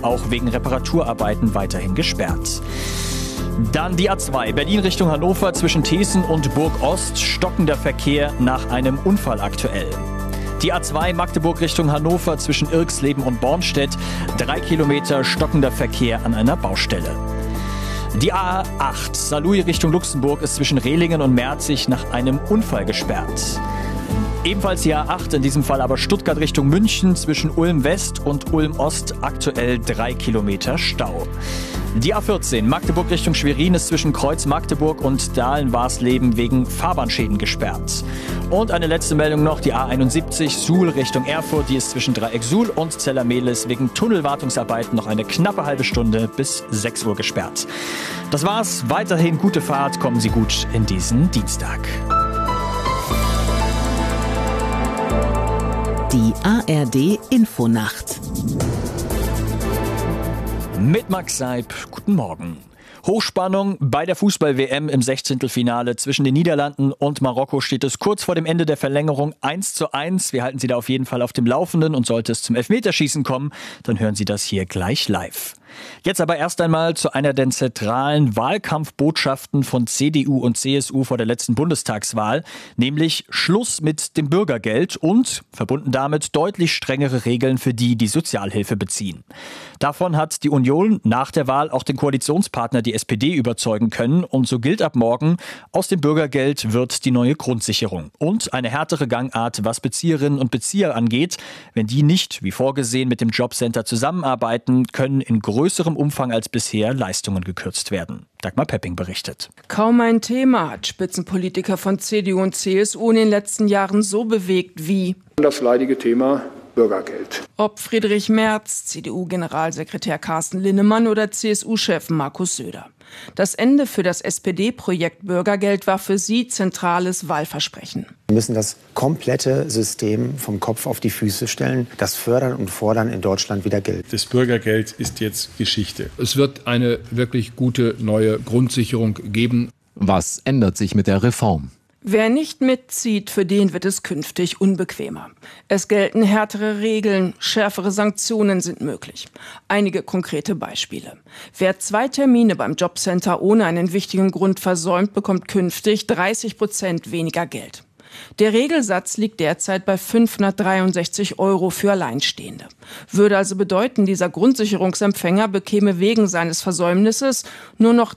auch wegen Reparaturarbeiten weiterhin gesperrt. Dann die A2, Berlin Richtung Hannover zwischen Thesen und Burg-Ost, stockender Verkehr nach einem Unfall aktuell. Die A2 Magdeburg Richtung Hannover zwischen Irxleben und Bornstedt, 3 Kilometer stockender Verkehr an einer Baustelle. Die A8 Saarlouis Richtung Luxemburg ist zwischen Rehlingen und Merzig nach einem Unfall gesperrt. Ebenfalls die A8, in diesem Fall aber Stuttgart Richtung München zwischen Ulm West und Ulm Ost, aktuell 3 Kilometer Stau. Die A14 Magdeburg Richtung Schwerin ist zwischen Kreuz Magdeburg und Dahlen-Warsleben wegen Fahrbahnschäden gesperrt. Und eine letzte Meldung noch, die A71 Suhl Richtung Erfurt, die ist zwischen Dreieck Suhl und Zellermehlis wegen Tunnelwartungsarbeiten noch eine knappe halbe Stunde bis 6 Uhr gesperrt. Das war's, weiterhin gute Fahrt, kommen Sie gut in diesen Dienstag. Die ARD Infonacht. Mit Max Seib, guten Morgen. Hochspannung bei der Fußball-WM im 16. zwischen den Niederlanden und Marokko steht es kurz vor dem Ende der Verlängerung 1:1. Wir halten Sie da auf jeden Fall auf dem Laufenden und sollte es zum Elfmeterschießen kommen, dann hören Sie das hier gleich live. Jetzt aber erst einmal zu einer der zentralen Wahlkampfbotschaften von CDU und CSU vor der letzten Bundestagswahl, nämlich Schluss mit dem Bürgergeld und, verbunden damit, deutlich strengere Regeln für die, die Sozialhilfe beziehen. Davon hat die Union nach der Wahl auch den Koalitionspartner, die SPD, überzeugen können und so gilt ab morgen, aus dem Bürgergeld wird die neue Grundsicherung und eine härtere Gangart, was Bezieherinnen und Bezieher angeht. Wenn die nicht, wie vorgesehen, mit dem Jobcenter zusammenarbeiten, können in größerem Umfang als bisher Leistungen gekürzt werden. Dagmar Pepping berichtet. Kaum ein Thema hat Spitzenpolitiker von CDU und CSU in den letzten Jahren so bewegt wie das leidige Thema Bürgergeld. Ob Friedrich Merz, CDU-Generalsekretär Carsten Linnemann oder CSU-Chef Markus Söder. Das Ende für das SPD-Projekt Bürgergeld war für sie zentrales Wahlversprechen. Wir müssen das komplette System vom Kopf auf die Füße stellen. Das Fördern und Fordern in Deutschland wieder gilt. Das Bürgergeld ist jetzt Geschichte. Es wird eine wirklich gute neue Grundsicherung geben. Was ändert sich mit der Reform? Wer nicht mitzieht, für den wird es künftig unbequemer. Es gelten härtere Regeln, schärfere Sanktionen sind möglich. Einige konkrete Beispiele. Wer 2 Termine beim Jobcenter ohne einen wichtigen Grund versäumt, bekommt künftig 30% weniger Geld. Der Regelsatz liegt derzeit bei 563 € für Alleinstehende. Würde also bedeuten, dieser Grundsicherungsempfänger bekäme wegen seines Versäumnisses nur noch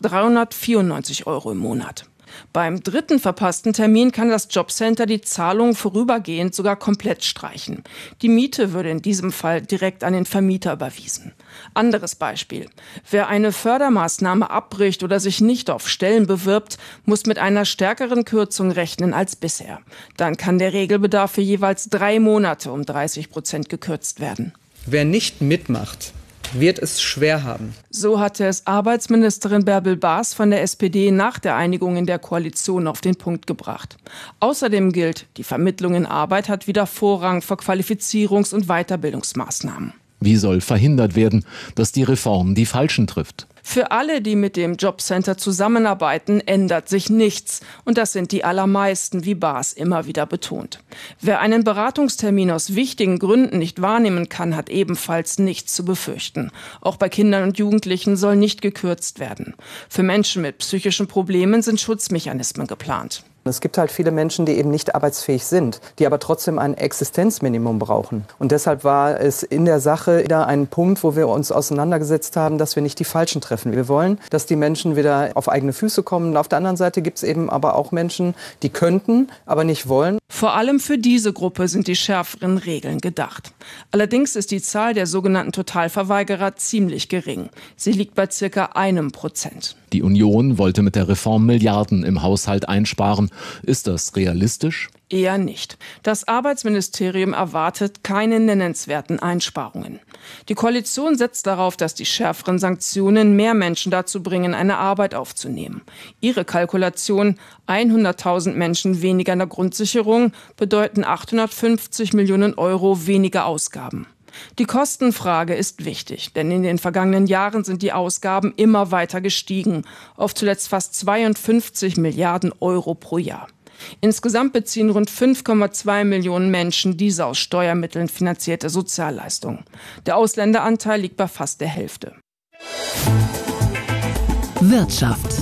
394 € im Monat. Beim 3. verpassten Termin kann das Jobcenter die Zahlung vorübergehend sogar komplett streichen. Die Miete würde in diesem Fall direkt an den Vermieter überwiesen. Anderes Beispiel. Wer eine Fördermaßnahme abbricht oder sich nicht auf Stellen bewirbt, muss mit einer stärkeren Kürzung rechnen als bisher. Dann kann der Regelbedarf für jeweils 3 Monate um 30% gekürzt werden. Wer nicht mitmacht, wird es schwer haben. So hatte es Arbeitsministerin Bärbel Baas von der SPD nach der Einigung in der Koalition auf den Punkt gebracht. Außerdem gilt, die Vermittlung in Arbeit hat wieder Vorrang vor Qualifizierungs- und Weiterbildungsmaßnahmen. Wie soll verhindert werden, dass die Reform die Falschen trifft? Für alle, die mit dem Jobcenter zusammenarbeiten, ändert sich nichts. Und das sind die allermeisten, wie Baas immer wieder betont. Wer einen Beratungstermin aus wichtigen Gründen nicht wahrnehmen kann, hat ebenfalls nichts zu befürchten. Auch bei Kindern und Jugendlichen soll nicht gekürzt werden. Für Menschen mit psychischen Problemen sind Schutzmechanismen geplant. Es gibt halt viele Menschen, die eben nicht arbeitsfähig sind, die aber trotzdem ein Existenzminimum brauchen. Und deshalb war es in der Sache wieder ein Punkt, wo wir uns auseinandergesetzt haben, dass wir nicht die Falschen treffen. Wir wollen, dass die Menschen wieder auf eigene Füße kommen. Und auf der anderen Seite gibt es eben aber auch Menschen, die könnten, aber nicht wollen. Vor allem für diese Gruppe sind die schärferen Regeln gedacht. Allerdings ist die Zahl der sogenannten Totalverweigerer ziemlich gering. Sie liegt bei ca. 1%. Die Union wollte mit der Reform Milliarden im Haushalt einsparen. Ist das realistisch? Eher nicht. Das Arbeitsministerium erwartet keine nennenswerten Einsparungen. Die Koalition setzt darauf, dass die schärferen Sanktionen mehr Menschen dazu bringen, eine Arbeit aufzunehmen. Ihre Kalkulation, 100.000 Menschen weniger in der Grundsicherung, bedeuten 850 Millionen € weniger Ausgaben. Die Kostenfrage ist wichtig, denn in den vergangenen Jahren sind die Ausgaben immer weiter gestiegen, auf zuletzt fast 52 Milliarden € pro Jahr. Insgesamt beziehen rund 5,2 Millionen Menschen diese aus Steuermitteln finanzierte Sozialleistung. Der Ausländeranteil liegt bei fast der Hälfte. Wirtschaft.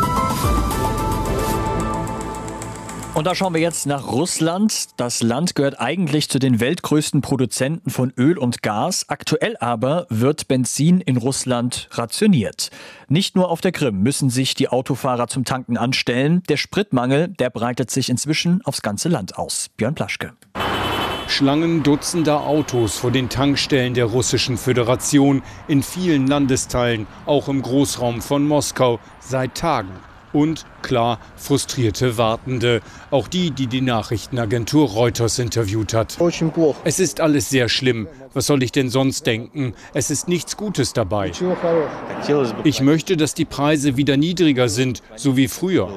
Und da schauen wir jetzt nach Russland. Das Land gehört eigentlich zu den weltgrößten Produzenten von Öl und Gas. Aktuell aber wird Benzin in Russland rationiert. Nicht nur auf der Krim müssen sich die Autofahrer zum Tanken anstellen. Der Spritmangel, der breitet sich inzwischen aufs ganze Land aus. Björn Plaschke. Schlangen dutzender Autos vor den Tankstellen der Russischen Föderation in vielen Landesteilen, auch im Großraum von Moskau, seit Tagen. Und, klar, frustrierte Wartende. Auch die Nachrichtenagentur Reuters interviewt hat. Es ist alles sehr schlimm. Was soll ich denn sonst denken? Es ist nichts Gutes dabei. Ich möchte, dass die Preise wieder niedriger sind, so wie früher.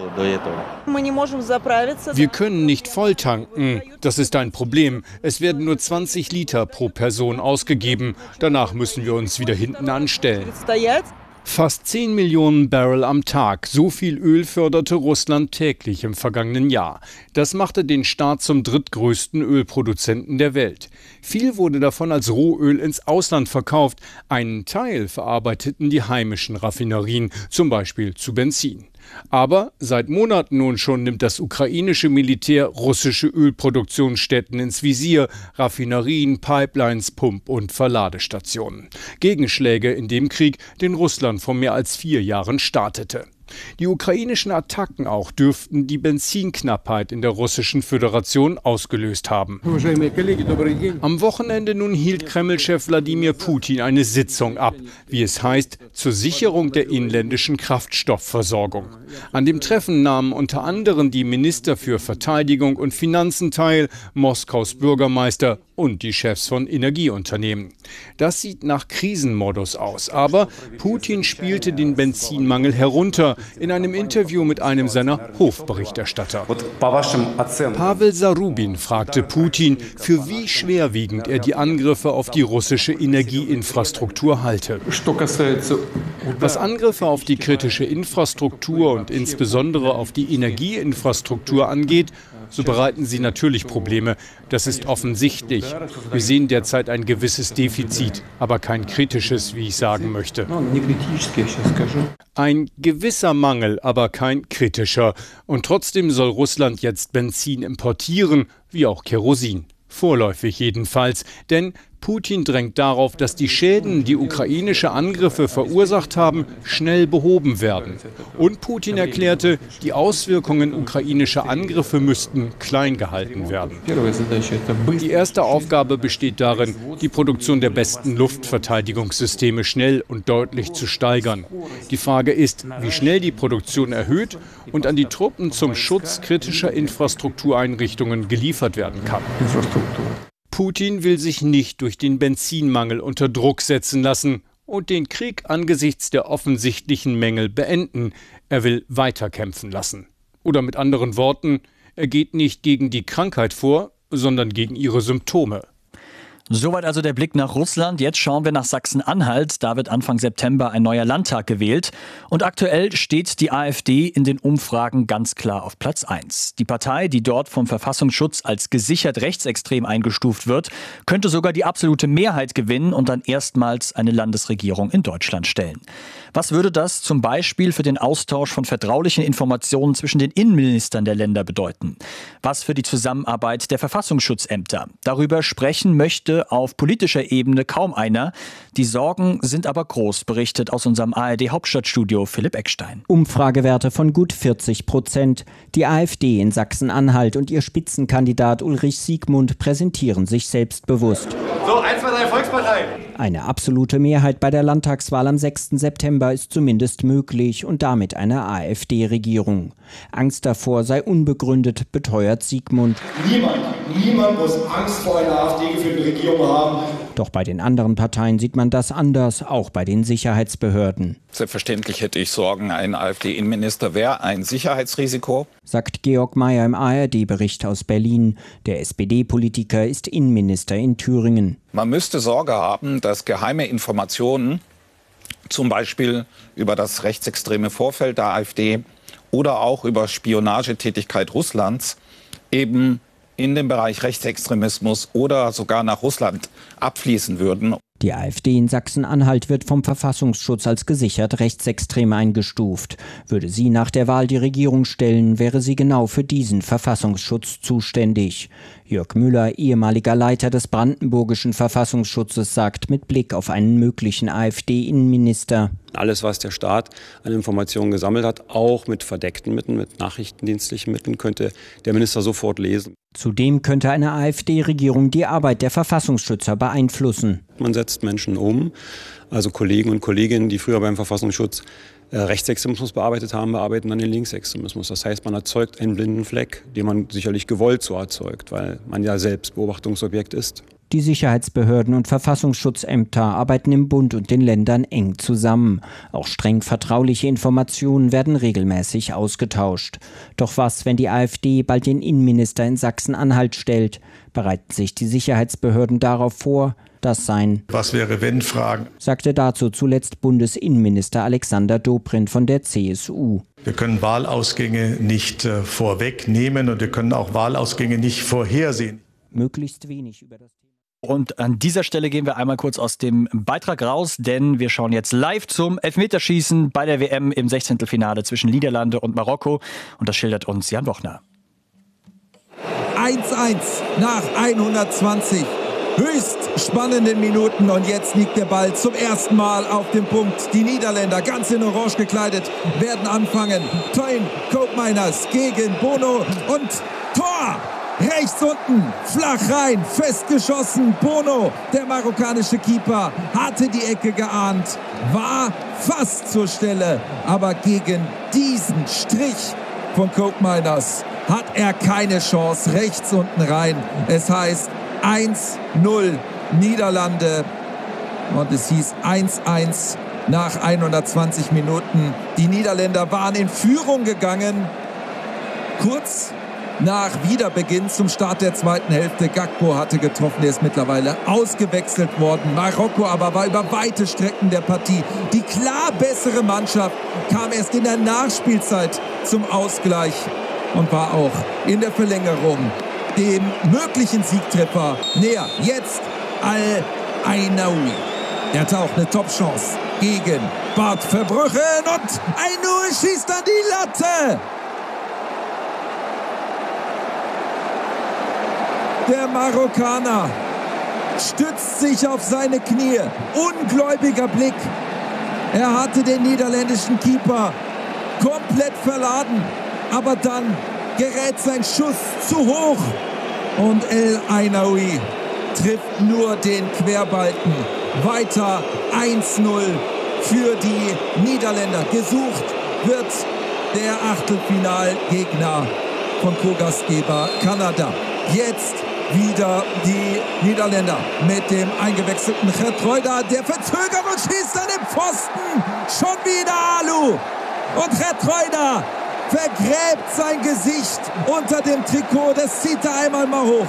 Wir können nicht voll tanken. Das ist ein Problem. Es werden nur 20 Liter pro Person ausgegeben. Danach müssen wir uns wieder hinten anstellen. Fast 10 Millionen Barrel am Tag. So viel Öl förderte Russland täglich im vergangenen Jahr. Das machte den Staat zum drittgrößten Ölproduzenten der Welt. Viel wurde davon als Rohöl ins Ausland verkauft. Einen Teil verarbeiteten die heimischen Raffinerien, zum Beispiel zu Benzin. Aber seit Monaten nun schon nimmt das ukrainische Militär russische Ölproduktionsstätten ins Visier, Raffinerien, Pipelines, Pump- und Verladestationen. Gegenschläge in dem Krieg, den Russland vor mehr als 4 Jahren startete. Die ukrainischen Attacken auch dürften die Benzinknappheit in der Russischen Föderation ausgelöst haben. Am Wochenende nun hielt Kreml-Chef Wladimir Putin eine Sitzung ab, wie es heißt, zur Sicherung der inländischen Kraftstoffversorgung. An dem Treffen nahmen unter anderem die Minister für Verteidigung und Finanzen teil, Moskaus Bürgermeister und die Chefs von Energieunternehmen. Das sieht nach Krisenmodus aus, aber Putin spielte den Benzinmangel herunter in einem Interview mit einem seiner Hofberichterstatter. Pavel Zarubin fragte Putin, für wie schwerwiegend er die Angriffe auf die russische Energieinfrastruktur halte. Was Angriffe auf die kritische Infrastruktur und insbesondere auf die Energieinfrastruktur angeht, so bereiten sie natürlich Probleme. Das ist offensichtlich. Wir sehen derzeit ein gewisses Defizit, aber kein kritisches, wie ich sagen möchte. Ein gewisser Mangel, aber kein kritischer. Und trotzdem soll Russland jetzt Benzin importieren, wie auch Kerosin. Vorläufig jedenfalls, denn Putin drängt darauf, dass die Schäden, die ukrainische Angriffe verursacht haben, schnell behoben werden. Und Putin erklärte, die Auswirkungen ukrainischer Angriffe müssten klein gehalten werden. Die erste Aufgabe besteht darin, die Produktion der besten Luftverteidigungssysteme schnell und deutlich zu steigern. Die Frage ist, wie schnell die Produktion erhöht und an die Truppen zum Schutz kritischer Infrastruktureinrichtungen geliefert werden kann. Putin will sich nicht durch den Benzinmangel unter Druck setzen lassen und den Krieg angesichts der offensichtlichen Mängel beenden. Er will weiterkämpfen lassen. Oder mit anderen Worten, er geht nicht gegen die Krankheit vor, sondern gegen ihre Symptome. Soweit also der Blick nach Russland. Jetzt schauen wir nach Sachsen-Anhalt. Da wird Anfang September ein neuer Landtag gewählt. Und aktuell steht die AfD in den Umfragen ganz klar auf Platz 1. Die Partei, die dort vom Verfassungsschutz als gesichert rechtsextrem eingestuft wird, könnte sogar die absolute Mehrheit gewinnen und dann erstmals eine Landesregierung in Deutschland stellen. Was würde das zum Beispiel für den Austausch von vertraulichen Informationen zwischen den Innenministern der Länder bedeuten? Was für die Zusammenarbeit der Verfassungsschutzämter? Darüber sprechen möchte auf politischer Ebene kaum einer. Die Sorgen sind aber groß, berichtet aus unserem ARD-Hauptstadtstudio Philipp Eckstein. Umfragewerte von gut 40%. Die AfD in Sachsen-Anhalt und ihr Spitzenkandidat Ulrich Siegmund präsentieren sich selbstbewusst. So, 1, 2, 3, Volkspartei! Eine absolute Mehrheit bei der Landtagswahl am 6. September ist zumindest möglich und damit eine AfD-Regierung. Angst davor sei unbegründet, beteuert Siegmund. Niemand muss Angst vor einer AfD-geführten Regierung haben. Doch bei den anderen Parteien sieht man das anders, auch bei den Sicherheitsbehörden. Selbstverständlich hätte ich Sorgen, ein AfD-Innenminister wäre ein Sicherheitsrisiko, sagt Georg Mayer im ARD-Bericht aus Berlin. Der SPD-Politiker ist Innenminister in Thüringen. Man müsste Sorge haben, dass geheime Informationen, zum Beispiel über das rechtsextreme Vorfeld der AfD oder auch über Spionagetätigkeit Russlands eben in den Bereich Rechtsextremismus oder sogar nach Russland abfließen würden. Die AfD in Sachsen-Anhalt wird vom Verfassungsschutz als gesichert rechtsextrem eingestuft. Würde sie nach der Wahl die Regierung stellen, wäre sie genau für diesen Verfassungsschutz zuständig. Jörg Müller, ehemaliger Leiter des brandenburgischen Verfassungsschutzes, sagt mit Blick auf einen möglichen AfD-Innenminister: Alles, was der Staat an Informationen gesammelt hat, auch mit verdeckten Mitteln, mit nachrichtendienstlichen Mitteln, könnte der Minister sofort lesen. Zudem könnte eine AfD-Regierung die Arbeit der Verfassungsschützer beeinflussen. Man setzt Menschen um, also Kollegen und Kolleginnen, die früher beim Verfassungsschutz Rechtsextremismus bearbeitet haben, bearbeiten dann den Linksextremismus. Das heißt, man erzeugt einen blinden Fleck, den man sicherlich gewollt so erzeugt, weil man ja selbst Beobachtungsobjekt ist. Die Sicherheitsbehörden und Verfassungsschutzämter arbeiten im Bund und den Ländern eng zusammen. Auch streng vertrauliche Informationen werden regelmäßig ausgetauscht. Doch was, wenn die AfD bald den Innenminister in Sachsen-Anhalt stellt? Bereiten sich die Sicherheitsbehörden darauf vor? Das seien "Was wäre wenn" Fragen, sagte dazu zuletzt Bundesinnenminister Alexander Dobrindt von der CSU. Wir können Wahlausgänge nicht vorwegnehmen und wir können auch Wahlausgänge nicht vorhersehen. Möglichst wenig über das Thema. Und an dieser Stelle gehen wir einmal kurz aus dem Beitrag raus, denn wir schauen jetzt live zum Elfmeterschießen bei der WM im 16. Finale zwischen Niederlande und Marokko. Und das schildert uns Jan Wochner. 1:1 nach 120 höchst spannenden Minuten. Und jetzt liegt der Ball zum ersten Mal auf dem Punkt. Die Niederländer, ganz in Orange gekleidet, werden anfangen. Teun Koopmeiners gegen Bono und Tor! Rechts unten, flach rein, festgeschossen. Bono, der marokkanische Keeper, hatte die Ecke geahnt, war fast zur Stelle. Aber gegen diesen Strich von Koopmeiners hat er keine Chance. Rechts unten rein. Es heißt 1:0 Niederlande. Und es hieß 1:1 nach 120 Minuten. Die Niederländer waren in Führung gegangen. Kurz nach Wiederbeginn zum Start der zweiten Hälfte. Gakpo hatte getroffen, der ist mittlerweile ausgewechselt worden. Marokko aber war über weite Strecken der Partie die klar bessere Mannschaft, kam erst in der Nachspielzeit zum Ausgleich und war auch in der Verlängerung dem möglichen Siegtreffer näher. Jetzt Al-Ainaoui. Er hat auch eine Top-Chance gegen Bart Verbruggen und Ainaoui schießt an die Latte. Der Marokkaner stützt sich auf seine Knie. Ungläubiger Blick. Er hatte den niederländischen Keeper komplett verladen. Aber dann gerät sein Schuss zu hoch. Und El Ainaoui trifft nur den Querbalken. Weiter 1:0 für die Niederländer. Gesucht wird der Achtelfinalgegner von Co-Gastgeber Kanada. Jetzt wieder die Niederländer mit dem eingewechselten Geertruida, der verzögert und schießt an den Pfosten. Schon wieder Alu. Und Geertruida vergräbt sein Gesicht unter dem Trikot. Das zieht er einmal mal hoch.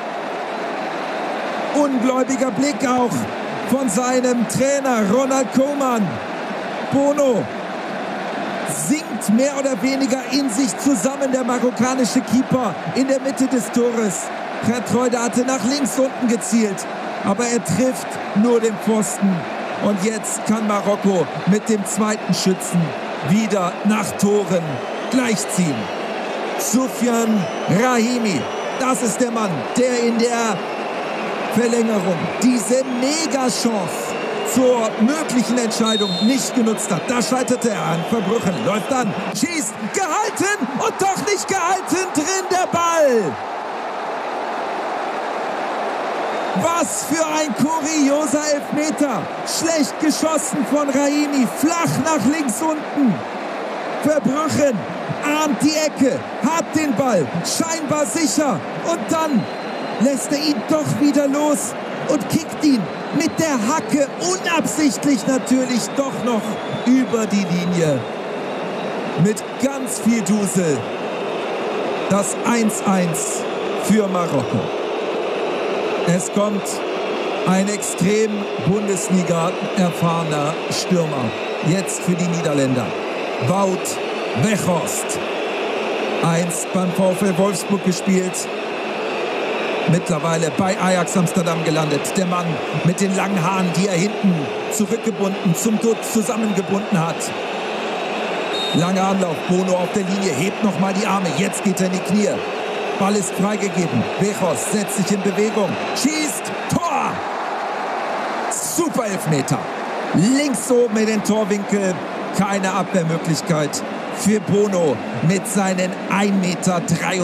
Ungläubiger Blick auch von seinem Trainer Ronald Koeman. Bono sinkt mehr oder weniger in sich zusammen, der marokkanische Keeper in der Mitte des Tores. Geertruida hatte nach links unten gezielt, aber er trifft nur den Pfosten. Und jetzt kann Marokko mit dem zweiten Schützen wieder nach Toren gleichziehen. Soufiane Rahimi, das ist der Mann, der in der Verlängerung diese Mega-Chance zur möglichen Entscheidung nicht genutzt hat. Da scheiterte er an. Verbruggen läuft an, schießt, gehalten und doch nicht gehalten, drin der Ball. Was für ein kurioser Elfmeter. Schlecht geschossen von Rahimi, flach nach links unten. Verbruggen ahnt die Ecke, hat den Ball, scheinbar sicher. Und dann lässt er ihn doch wieder los und kickt ihn mit der Hacke, unabsichtlich natürlich, doch noch über die Linie. Mit ganz viel Dusel. Das 1:1 für Marokko. Es kommt ein extrem Bundesliga erfahrener Stürmer. Jetzt für die Niederländer. Wout Weghorst. Einst beim VfL Wolfsburg gespielt. Mittlerweile bei Ajax Amsterdam gelandet. Der Mann mit den langen Haaren, die er hinten zurückgebunden, zum Dutt zusammengebunden hat. Langer Anlauf, Bono auf der Linie, hebt nochmal die Arme. Jetzt geht er in die Knie. Ball ist freigegeben. Weghorst setzt sich in Bewegung. Schießt. Tor! Super Elfmeter. Links oben in den Torwinkel. Keine Abwehrmöglichkeit für Bono mit seinen 1,93 Meter.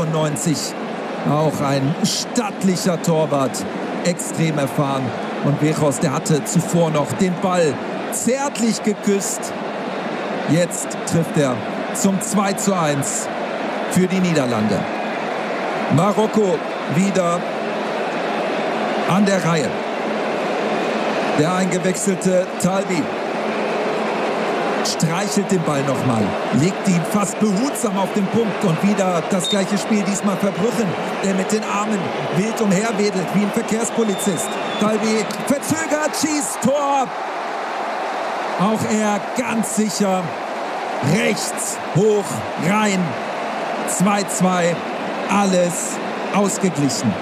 Auch ein stattlicher Torwart. Extrem erfahren. Und Weghorst, der hatte zuvor noch den Ball zärtlich geküsst. Jetzt trifft er zum 2:1 für die Niederlande. Marokko wieder an der Reihe. Der eingewechselte Talbi streichelt den Ball nochmal, legt ihn fast behutsam auf den Punkt und wieder das gleiche Spiel, diesmal Verbrüchen, der mit den Armen wild umherwedelt wie ein Verkehrspolizist. Talbi verzögert, schießt, Tor. Auch er ganz sicher rechts, hoch, rein. 2:2, alles ausgeglichen.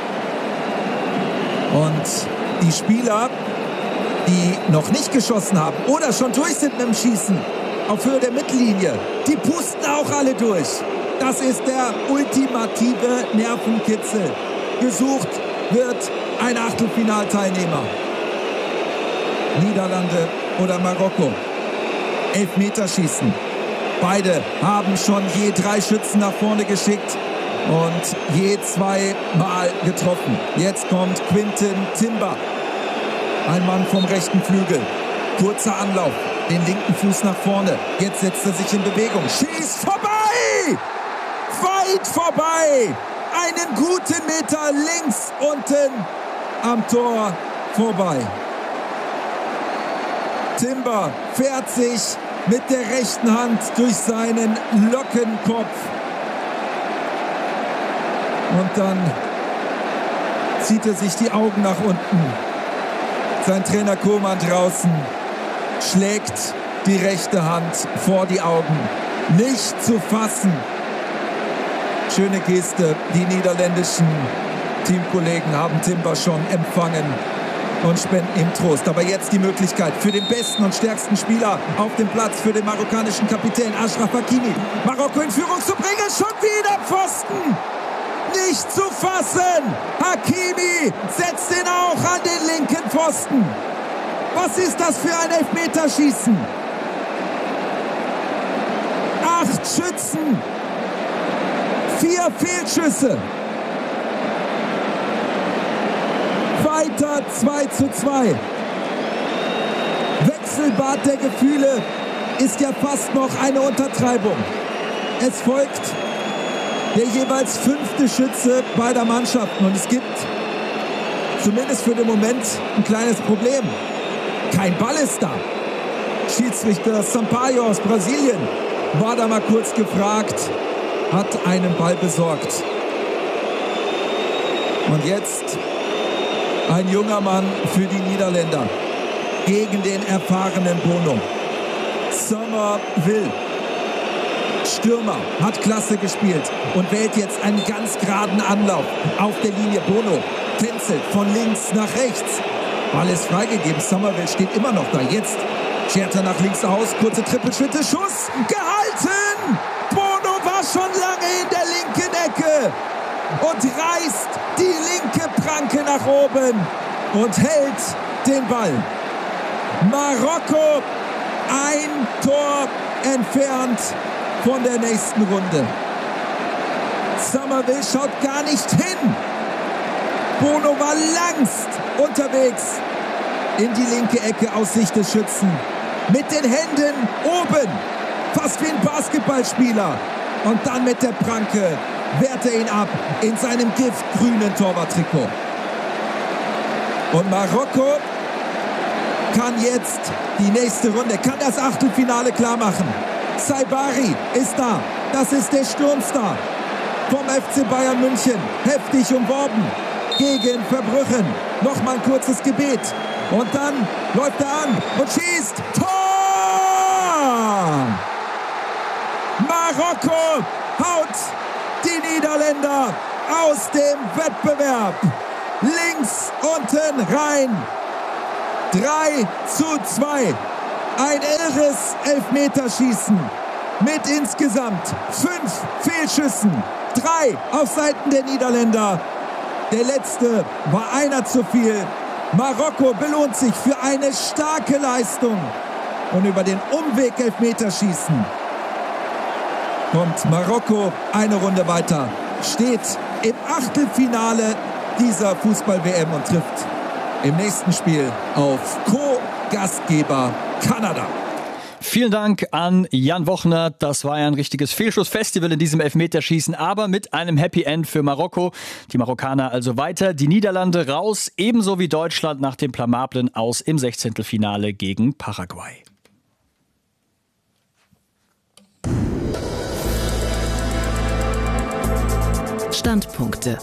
Und die Spieler, die noch nicht geschossen haben oder schon durch sind mit dem Schießen auf Höhe der Mittellinie, die pusten auch alle durch. Das ist der ultimative Nervenkitzel. Gesucht wird ein Achtelfinalteilnehmer. Niederlande oder Marokko. Elfmeterschießen. Beide haben schon je 3 Schützen nach vorne geschickt und je 2 Mal getroffen. Jetzt kommt Quinten Timber. Ein Mann vom rechten Flügel. Kurzer Anlauf. Den linken Fuß nach vorne. Jetzt setzt er sich in Bewegung. Schießt vorbei! Weit vorbei! Einen guten Meter links unten am Tor vorbei. Timber fährt sich mit der rechten Hand durch seinen Lockenkopf. Und dann zieht er sich die Augen nach unten. Sein Trainer Koeman draußen schlägt die rechte Hand vor die Augen. Nicht zu fassen. Schöne Geste. Die niederländischen Teamkollegen haben Timber schon empfangen und spenden ihm Trost. Aber jetzt die Möglichkeit für den besten und stärksten Spieler auf dem Platz, für den marokkanischen Kapitän Achraf Hakimi, Marokko in Führung zu bringen. Schon wieder Pfosten! Nicht zu fassen! Hakimi setzt ihn auch an den linken Pfosten. Was ist das für ein Elfmeterschießen? 8 Schützen, 4 Fehlschüsse. Weiter 2:2. Wechselbad der Gefühle ist ja fast noch eine Untertreibung. Es folgt der jeweils 5. Schütze beider Mannschaften. Und es gibt zumindest für den Moment ein kleines Problem. Kein Ball ist da. Schiedsrichter Sampaio aus Brasilien war da mal kurz gefragt, hat einen Ball besorgt. Und jetzt ein junger Mann für die Niederländer gegen den erfahrenen Bono. Summerville, Stürmer, hat klasse gespielt und wählt jetzt einen ganz geraden Anlauf auf der Linie. Bono tänzelt von links nach rechts. Ball ist freigegeben. Summerville steht immer noch da. Jetzt schert er nach links aus. Kurze Trippelschritte. Schuss gehalten. Bono war schon lange in der linken Ecke und reißt die linke Pranke nach oben und hält den Ball. Marokko ein Tor entfernt von der nächsten Runde. Summerville schaut gar nicht hin. Bono war langst unterwegs in die linke Ecke aus Sicht des Schützen. Mit den Händen oben, fast wie ein Basketballspieler. Und dann mit der Pranke wehrt er ihn ab in seinem giftgrünen Torwarttrikot. Und Marokko kann jetzt die nächste Runde, kann das Achtelfinale klar machen. Saibari ist da, das ist der Sturmstar vom FC Bayern München, heftig umworben gegen Verbrüchen. Nochmal ein kurzes Gebet und dann läuft er an und schießt. Tor! Niederländer aus dem Wettbewerb. Links unten rein. 3:2. Ein irres Elfmeterschießen mit insgesamt 5 Fehlschüssen. 3 auf Seiten der Niederländer. Der letzte war einer zu viel. Marokko belohnt sich für eine starke Leistung. Und über den Umweg Elfmeterschießen kommt Marokko eine Runde weiter. Steht im Achtelfinale dieser Fußball-WM und trifft im nächsten Spiel auf Co-Gastgeber Kanada. Vielen Dank an Jan Wochner. Das war ja ein richtiges Fehlschussfestival in diesem Elfmeterschießen, aber mit einem Happy End für Marokko. Die Marokkaner also weiter, die Niederlande raus, ebenso wie Deutschland nach dem blamablen Aus im 16. gegen Paraguay. Standpunkte.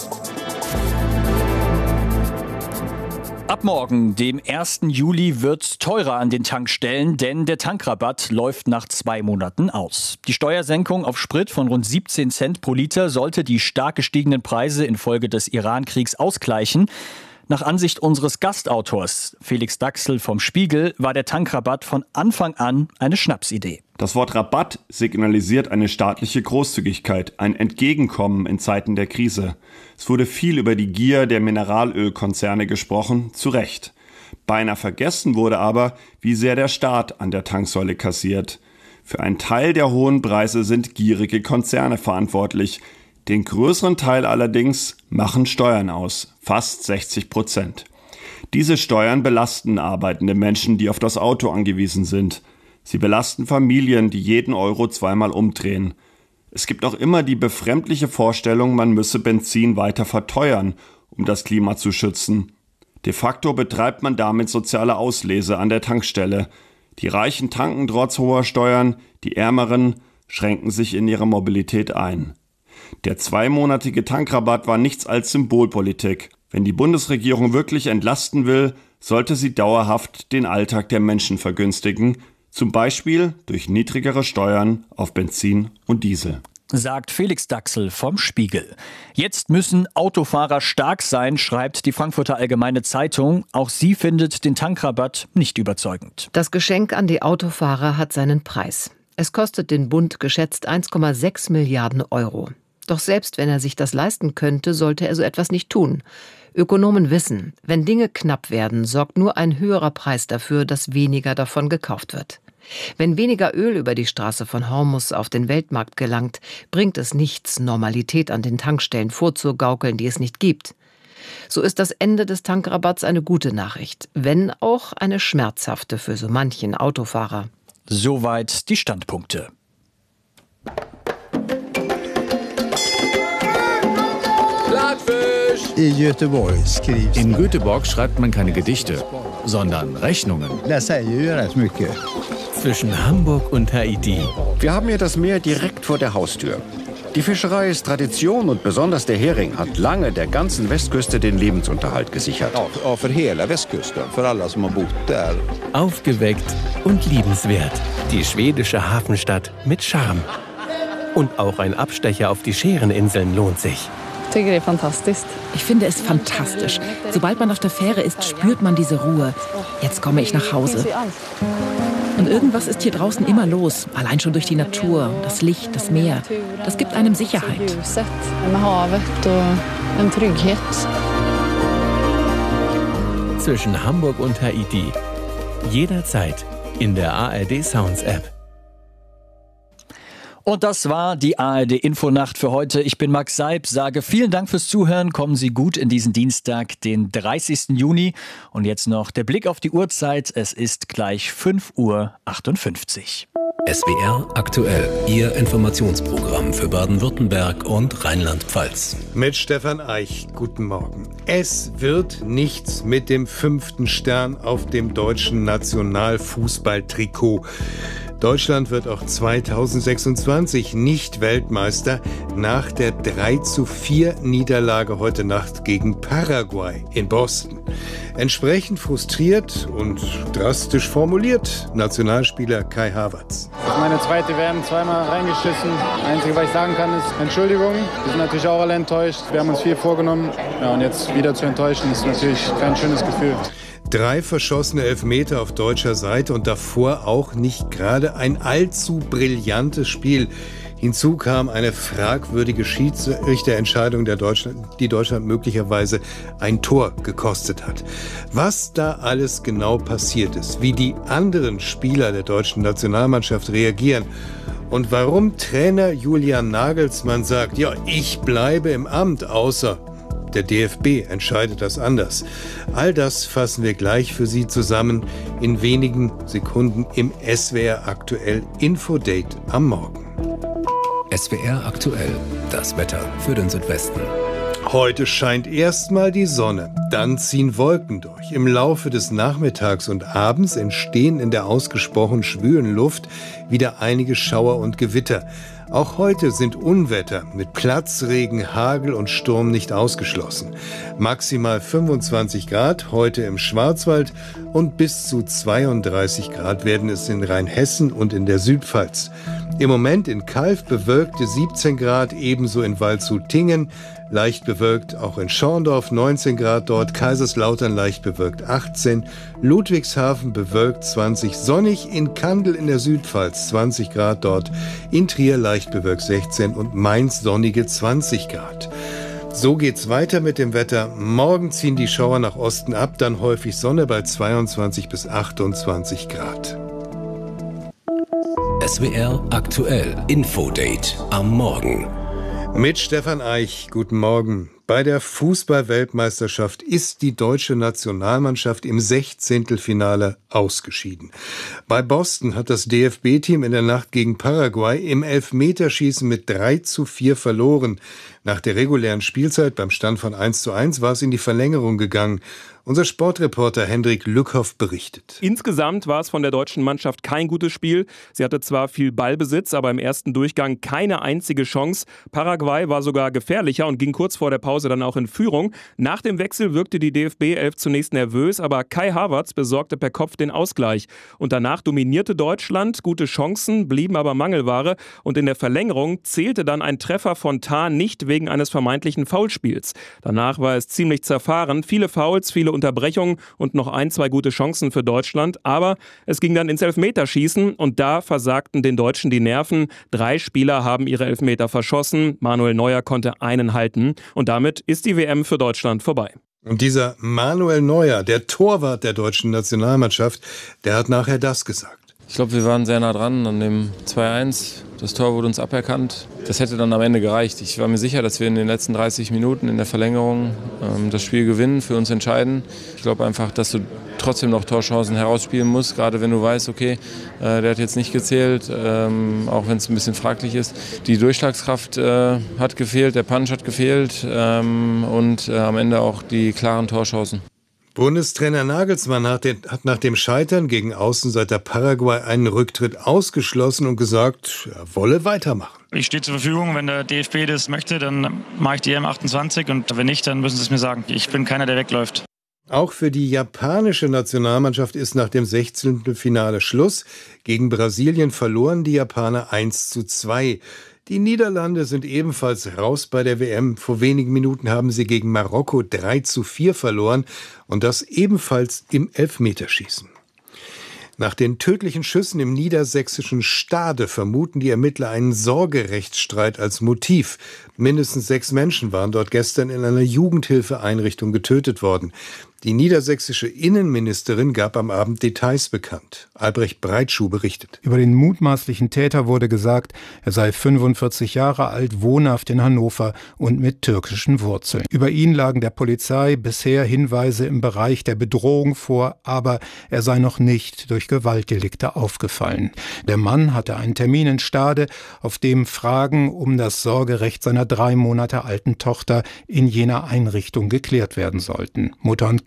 Ab morgen, dem 1. Juli, wird's teurer an den Tankstellen, denn der Tankrabatt läuft nach 2 Monaten aus. Die Steuersenkung auf Sprit von rund 17 Cent pro Liter sollte die stark gestiegenen Preise infolge des Iran-Kriegs ausgleichen. Nach Ansicht unseres Gastautors Felix Daxel vom Spiegel war der Tankrabatt von Anfang an eine Schnapsidee. Das Wort Rabatt signalisiert eine staatliche Großzügigkeit, ein Entgegenkommen in Zeiten der Krise. Es wurde viel über die Gier der Mineralölkonzerne gesprochen, zu Recht. Beinahe vergessen wurde aber, wie sehr der Staat an der Tanksäule kassiert. Für einen Teil der hohen Preise sind gierige Konzerne verantwortlich. Den größeren Teil allerdings machen Steuern aus, fast 60%. Diese Steuern belasten arbeitende Menschen, die auf das Auto angewiesen sind. Sie belasten Familien, die jeden Euro zweimal umdrehen. Es gibt auch immer die befremdliche Vorstellung, man müsse Benzin weiter verteuern, um das Klima zu schützen. De facto betreibt man damit soziale Auslese an der Tankstelle. Die Reichen tanken trotz hoher Steuern, die Ärmeren schränken sich in ihrer Mobilität ein. Der 2-monatige Tankrabatt war nichts als Symbolpolitik. Wenn die Bundesregierung wirklich entlasten will, sollte sie dauerhaft den Alltag der Menschen vergünstigen, zum Beispiel durch niedrigere Steuern auf Benzin und Diesel. Sagt Felix Daxel vom Spiegel. Jetzt müssen Autofahrer stark sein, schreibt die Frankfurter Allgemeine Zeitung. Auch sie findet den Tankrabatt nicht überzeugend. Das Geschenk an die Autofahrer hat seinen Preis. Es kostet den Bund geschätzt 1,6 Milliarden Euro. Doch selbst wenn er sich das leisten könnte, sollte er so etwas nicht tun. Ökonomen wissen, wenn Dinge knapp werden, sorgt nur ein höherer Preis dafür, dass weniger davon gekauft wird. Wenn weniger Öl über die Straße von Hormuz auf den Weltmarkt gelangt, bringt es nichts, Normalität an den Tankstellen vorzugaukeln, die es nicht gibt. So ist das Ende des Tankrabatts eine gute Nachricht, wenn auch eine schmerzhafte für so manchen Autofahrer. Soweit die Standpunkte. In Göteborg schreibt man keine Gedichte, sondern Rechnungen. Zwischen Hamburg und Haiti. Wir haben hier das Meer direkt vor der Haustür. Die Fischerei ist Tradition und besonders der Hering hat lange der ganzen Westküste den Lebensunterhalt gesichert. Aufgeweckt und liebenswert. Die schwedische Hafenstadt mit Charme. Und auch ein Abstecher auf die Schäreninseln lohnt sich. Ich finde es fantastisch. Sobald man auf der Fähre ist, spürt man diese Ruhe. Jetzt komme ich nach Hause. Und irgendwas ist hier draußen immer los. Allein schon durch die Natur, das Licht, das Meer. Das gibt einem Sicherheit. Zwischen Hamburg und Haiti. Jederzeit in der ARD Sounds App. Und das war die ARD Infonacht für heute. Ich bin Max Seib, sage vielen Dank fürs Zuhören. Kommen Sie gut in diesen Dienstag, den 30. Juni. Und jetzt noch der Blick auf die Uhrzeit. Es ist gleich 5:58 Uhr. SWR aktuell, Ihr Informationsprogramm für Baden-Württemberg und Rheinland-Pfalz. Mit Stefan Eich, guten Morgen. Es wird nichts mit dem 5. Stern auf dem deutschen Nationalfußballtrikot. Deutschland wird auch 2026 nicht Weltmeister nach der 3:4 Niederlage heute Nacht gegen Paraguay in Boston. Entsprechend frustriert und drastisch formuliert Nationalspieler Kai Havertz. Das ist meine zweite WM, zweimal reingeschissen. Das Einzige, was ich sagen kann, ist Entschuldigung. Wir sind natürlich auch alle enttäuscht. Wir haben uns viel vorgenommen. Ja, und jetzt wieder zu enttäuschen, ist natürlich kein schönes Gefühl. 3 verschossene Elfmeter auf deutscher Seite und davor auch nicht gerade ein allzu brillantes Spiel. Hinzu kam eine fragwürdige Schiedsrichterentscheidung, die Deutschland möglicherweise ein Tor gekostet hat. Was da alles genau passiert ist, wie die anderen Spieler der deutschen Nationalmannschaft reagieren und warum Trainer Julian Nagelsmann sagt, ja, ich bleibe im Amt, außer der DFB entscheidet das anders. All das fassen wir gleich für Sie zusammen in wenigen Sekunden im SWR Aktuell Infodate am Morgen. SWR Aktuell, das Wetter für den Südwesten. Heute scheint erstmal die Sonne, dann ziehen Wolken durch. Im Laufe des Nachmittags und Abends entstehen in der ausgesprochen schwülen Luft wieder einige Schauer und Gewitter. Auch heute sind Unwetter mit Platzregen, Hagel und Sturm nicht ausgeschlossen. Maximal 25 Grad heute im Schwarzwald und bis zu 32 Grad werden es in Rheinhessen und in der Südpfalz. Im Moment in Calw bewölkte 17 Grad, ebenso in Waldshut-Tiengen, leicht bewölkt auch in Schorndorf 19 Grad dort, Kaiserslautern leicht bewölkt 18, Ludwigshafen bewölkt 20, sonnig in Kandel in der Südpfalz 20 Grad dort, in Trier leicht bewölkt 16 und Mainz sonnige 20 Grad. So geht's weiter mit dem Wetter. Morgen ziehen die Schauer nach Osten ab, dann häufig Sonne bei 22 bis 28 Grad. SWR Aktuell Infodate am Morgen. Mit Stefan Eich, guten Morgen. Bei der Fußball-Weltmeisterschaft ist die deutsche Nationalmannschaft im 16. ausgeschieden. Bei Boston hat das DFB-Team in der Nacht gegen Paraguay im Elfmeterschießen mit 3:4 verloren. Nach der regulären Spielzeit beim Stand von 1:1 war es in die Verlängerung gegangen. Unser Sportreporter Hendrik Lückhoff berichtet. Insgesamt war es von der deutschen Mannschaft kein gutes Spiel. Sie hatte zwar viel Ballbesitz, aber im ersten Durchgang keine einzige Chance. Paraguay war sogar gefährlicher und ging kurz vor der Pause dann auch in Führung. Nach dem Wechsel wirkte die DFB-Elf zunächst nervös, aber Kai Havertz besorgte per Kopf den Ausgleich. Und danach dominierte Deutschland, gute Chancen, blieben aber Mangelware. Und in der Verlängerung zählte dann ein Treffer von Tah nicht wegen eines vermeintlichen Foulspiels. Danach war es ziemlich zerfahren, viele Fouls, viele Unterbrechungen und noch 1-2 gute Chancen für Deutschland. Aber es ging dann ins Elfmeterschießen und da versagten den Deutschen die Nerven. 3 Spieler haben ihre Elfmeter verschossen. Manuel Neuer konnte einen halten. Und damit ist die WM für Deutschland vorbei. Und dieser Manuel Neuer, der Torwart der deutschen Nationalmannschaft, der hat nachher das gesagt. Ich glaube, wir waren sehr nah dran an dem 2:1. Das Tor wurde uns aberkannt. Das hätte dann am Ende gereicht. Ich war mir sicher, dass wir in den letzten 30 Minuten in der Verlängerung das Spiel gewinnen, für uns entscheiden. Ich glaube einfach, dass du trotzdem noch Torchancen herausspielen musst, gerade wenn du weißt, okay, der hat jetzt nicht gezählt, auch wenn es ein bisschen fraglich ist. Die Durchschlagskraft hat gefehlt, der Punch hat gefehlt und am Ende auch die klaren Torchancen. Bundestrainer Nagelsmann hat nach dem Scheitern gegen Außenseiter Paraguay einen Rücktritt ausgeschlossen und gesagt, er wolle weitermachen. Ich stehe zur Verfügung, wenn der DFB das möchte, dann mache ich die EM28 und wenn nicht, dann müssen sie es mir sagen. Ich bin keiner, der wegläuft. Auch für die japanische Nationalmannschaft ist nach dem 16. Finale Schluss. Gegen Brasilien verloren die Japaner 1:2. Die Niederlande sind ebenfalls raus bei der WM. Vor wenigen Minuten haben sie gegen Marokko 3:4 verloren und das ebenfalls im Elfmeterschießen. Nach den tödlichen Schüssen im niedersächsischen Stade vermuten die Ermittler einen Sorgerechtsstreit als Motiv. Mindestens 6 Menschen waren dort gestern in einer Jugendhilfeeinrichtung getötet worden. Die niedersächsische Innenministerin gab am Abend Details bekannt. Albrecht Breitschuh berichtet. Über den mutmaßlichen Täter wurde gesagt, er sei 45 Jahre alt, wohnhaft in Hannover und mit türkischen Wurzeln. Über ihn lagen der Polizei bisher Hinweise im Bereich der Bedrohung vor, aber er sei noch nicht durch Gewaltdelikte aufgefallen. Der Mann hatte einen Termin in Stade, auf dem Fragen um das Sorgerecht seiner 3 Monate alten Tochter in jener Einrichtung geklärt werden sollten. Mutter und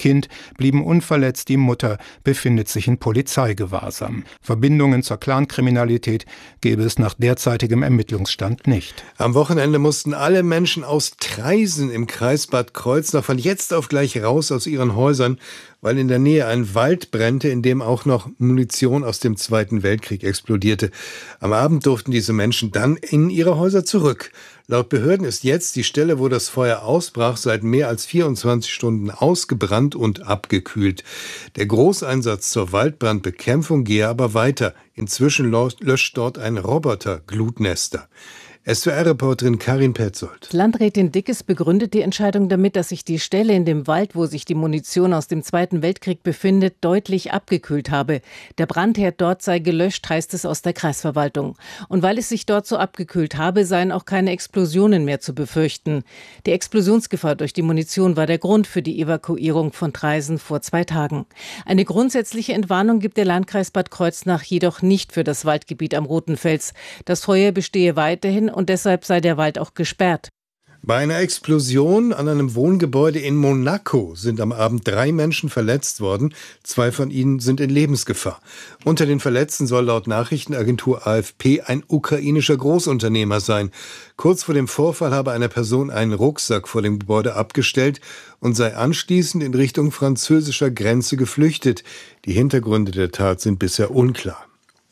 Kind blieben unverletzt, die Mutter befindet sich in Polizeigewahrsam. Verbindungen zur Clankriminalität gäbe es nach derzeitigem Ermittlungsstand nicht. Am Wochenende mussten alle Menschen aus Traisen im Kreis Bad Kreuznach von jetzt auf gleich raus aus ihren Häusern, weil in der Nähe ein Wald brannte, in dem auch noch Munition aus dem Zweiten Weltkrieg explodierte. Am Abend durften diese Menschen dann in ihre Häuser zurück. Laut Behörden ist jetzt die Stelle, wo das Feuer ausbrach, seit mehr als 24 Stunden ausgebrannt und abgekühlt. Der Großeinsatz zur Waldbrandbekämpfung gehe aber weiter. Inzwischen löscht dort ein Roboter Glutnester. SWR-Reporterin Karin Petzold. Landrätin Dickes begründet die Entscheidung damit, dass sich die Stelle in dem Wald, wo sich die Munition aus dem Zweiten Weltkrieg befindet, deutlich abgekühlt habe. Der Brandherd dort sei gelöscht, heißt es aus der Kreisverwaltung. Und weil es sich dort so abgekühlt habe, seien auch keine Explosionen mehr zu befürchten. Die Explosionsgefahr durch die Munition war der Grund für die Evakuierung von Traisen vor 2 Tagen. Eine grundsätzliche Entwarnung gibt der Landkreis Bad Kreuznach jedoch nicht für das Waldgebiet am Roten Fels. Das Feuer bestehe weiterhin und deshalb sei der Wald auch gesperrt. Bei einer Explosion an einem Wohngebäude in Monaco sind am Abend 3 Menschen verletzt worden. 2 von ihnen sind in Lebensgefahr. Unter den Verletzten soll laut Nachrichtenagentur AFP ein ukrainischer Großunternehmer sein. Kurz vor dem Vorfall habe eine Person einen Rucksack vor dem Gebäude abgestellt und sei anschließend in Richtung französischer Grenze geflüchtet. Die Hintergründe der Tat sind bisher unklar.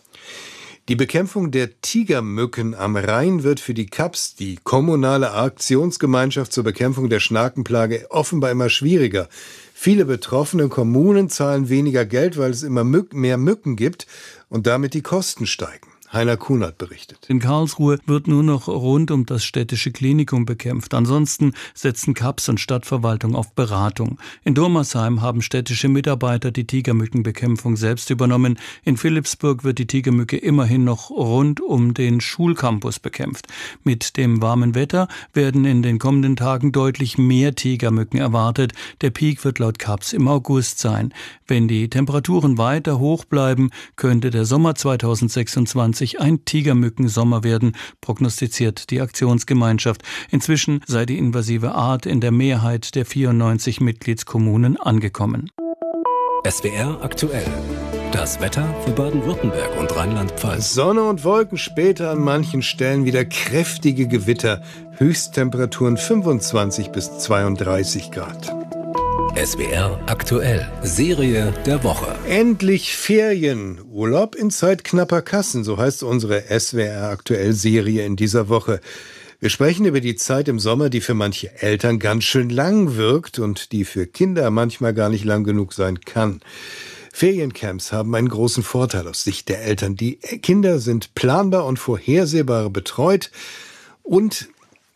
Die Bekämpfung der Tigermücken am Rhein wird für die KAPS, die kommunale Aktionsgemeinschaft zur Bekämpfung der Schnakenplage, offenbar immer schwieriger. Viele betroffene Kommunen zahlen weniger Geld, weil es immer mehr Mücken gibt und damit die Kosten steigen. Heiner Kunert berichtet. In Karlsruhe wird nur noch rund um das städtische Klinikum bekämpft. Ansonsten setzen KAPS und Stadtverwaltung auf Beratung. In Durmersheim haben städtische Mitarbeiter die Tigermückenbekämpfung selbst übernommen. In Philippsburg wird die Tigermücke immerhin noch rund um den Schulcampus bekämpft. Mit dem warmen Wetter werden in den kommenden Tagen deutlich mehr Tigermücken erwartet. Der Peak wird laut KAPS im August sein. Wenn die Temperaturen weiter hoch bleiben, könnte der Sommer 2026 ein Tigermückensommer werden, prognostiziert die Aktionsgemeinschaft. Inzwischen sei die invasive Art in der Mehrheit der 94 Mitgliedskommunen angekommen. SWR aktuell. Das Wetter für Baden-Württemberg und Rheinland-Pfalz. Sonne und Wolken, später an manchen Stellen wieder kräftige Gewitter. Höchsttemperaturen 25 bis 32 Grad. SWR aktuell. Serie der Woche. Endlich Ferien. Urlaub in Zeit knapper Kassen, so heißt unsere SWR aktuell Serie in dieser Woche. Wir sprechen über die Zeit im Sommer, die für manche Eltern ganz schön lang wirkt und die für Kinder manchmal gar nicht lang genug sein kann. Feriencamps haben einen großen Vorteil aus Sicht der Eltern. Die Kinder sind planbar und vorhersehbar betreut und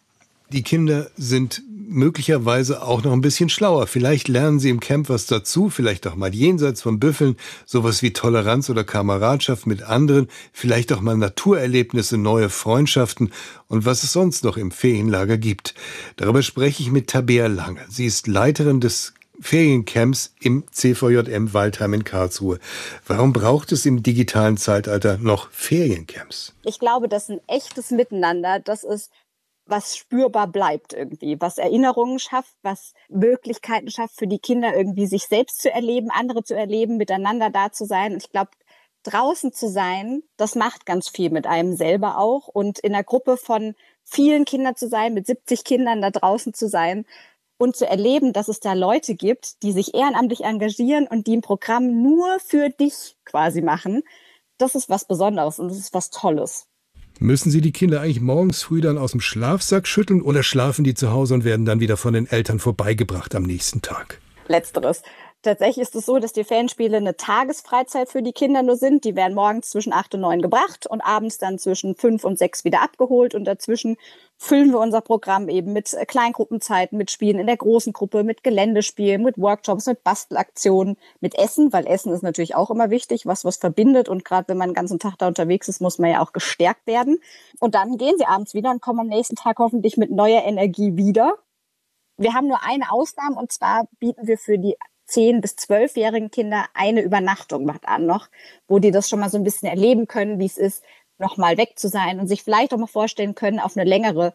die Kinder sind möglicherweise auch noch ein bisschen schlauer. Vielleicht lernen sie im Camp was dazu, vielleicht auch mal jenseits von Büffeln, sowas wie Toleranz oder Kameradschaft mit anderen, vielleicht auch mal Naturerlebnisse, neue Freundschaften und was es sonst noch im Ferienlager gibt. Darüber spreche ich mit Tabea Lange. Sie ist Leiterin des Feriencamps im CVJM Waldheim in Karlsruhe. Warum braucht es im digitalen Zeitalter noch Feriencamps? Ich glaube, das ist ein echtes Miteinander. Das ist was spürbar bleibt irgendwie, was Erinnerungen schafft, was Möglichkeiten schafft für die Kinder irgendwie sich selbst zu erleben, andere zu erleben, miteinander da zu sein. Und ich glaube, draußen zu sein, das macht ganz viel mit einem selber auch. Und in einer Gruppe von vielen Kindern zu sein, mit 70 Kindern da draußen zu sein und zu erleben, dass es da Leute gibt, die sich ehrenamtlich engagieren und die ein Programm nur für dich quasi machen, das ist was Besonderes und das ist was Tolles. Müssen Sie die Kinder eigentlich morgens früh dann aus dem Schlafsack schütteln oder schlafen die zu Hause und werden dann wieder von den Eltern vorbeigebracht am nächsten Tag? Letzteres. Tatsächlich ist es so, dass die Ferienspiele eine Tagesfreizeit für die Kinder nur sind. Die werden morgens zwischen 8 und 9 gebracht und abends dann zwischen 5 und 6 wieder abgeholt. Und dazwischen füllen wir unser Programm eben mit Kleingruppenzeiten, mit Spielen in der großen Gruppe, mit Geländespielen, mit Workshops, mit Bastelaktionen, mit Essen, weil Essen ist natürlich auch immer wichtig, was verbindet. Und gerade wenn man den ganzen Tag da unterwegs ist, muss man ja auch gestärkt werden. Und dann gehen sie abends wieder und kommen am nächsten Tag hoffentlich mit neuer Energie wieder. Wir haben nur eine Ausnahme und zwar bieten wir für die 10- bis 12-jährigen Kinder eine Übernachtung an noch, wo die das schon mal so ein bisschen erleben können, wie es ist, noch mal weg zu sein und sich vielleicht auch mal vorstellen können, auf eine längere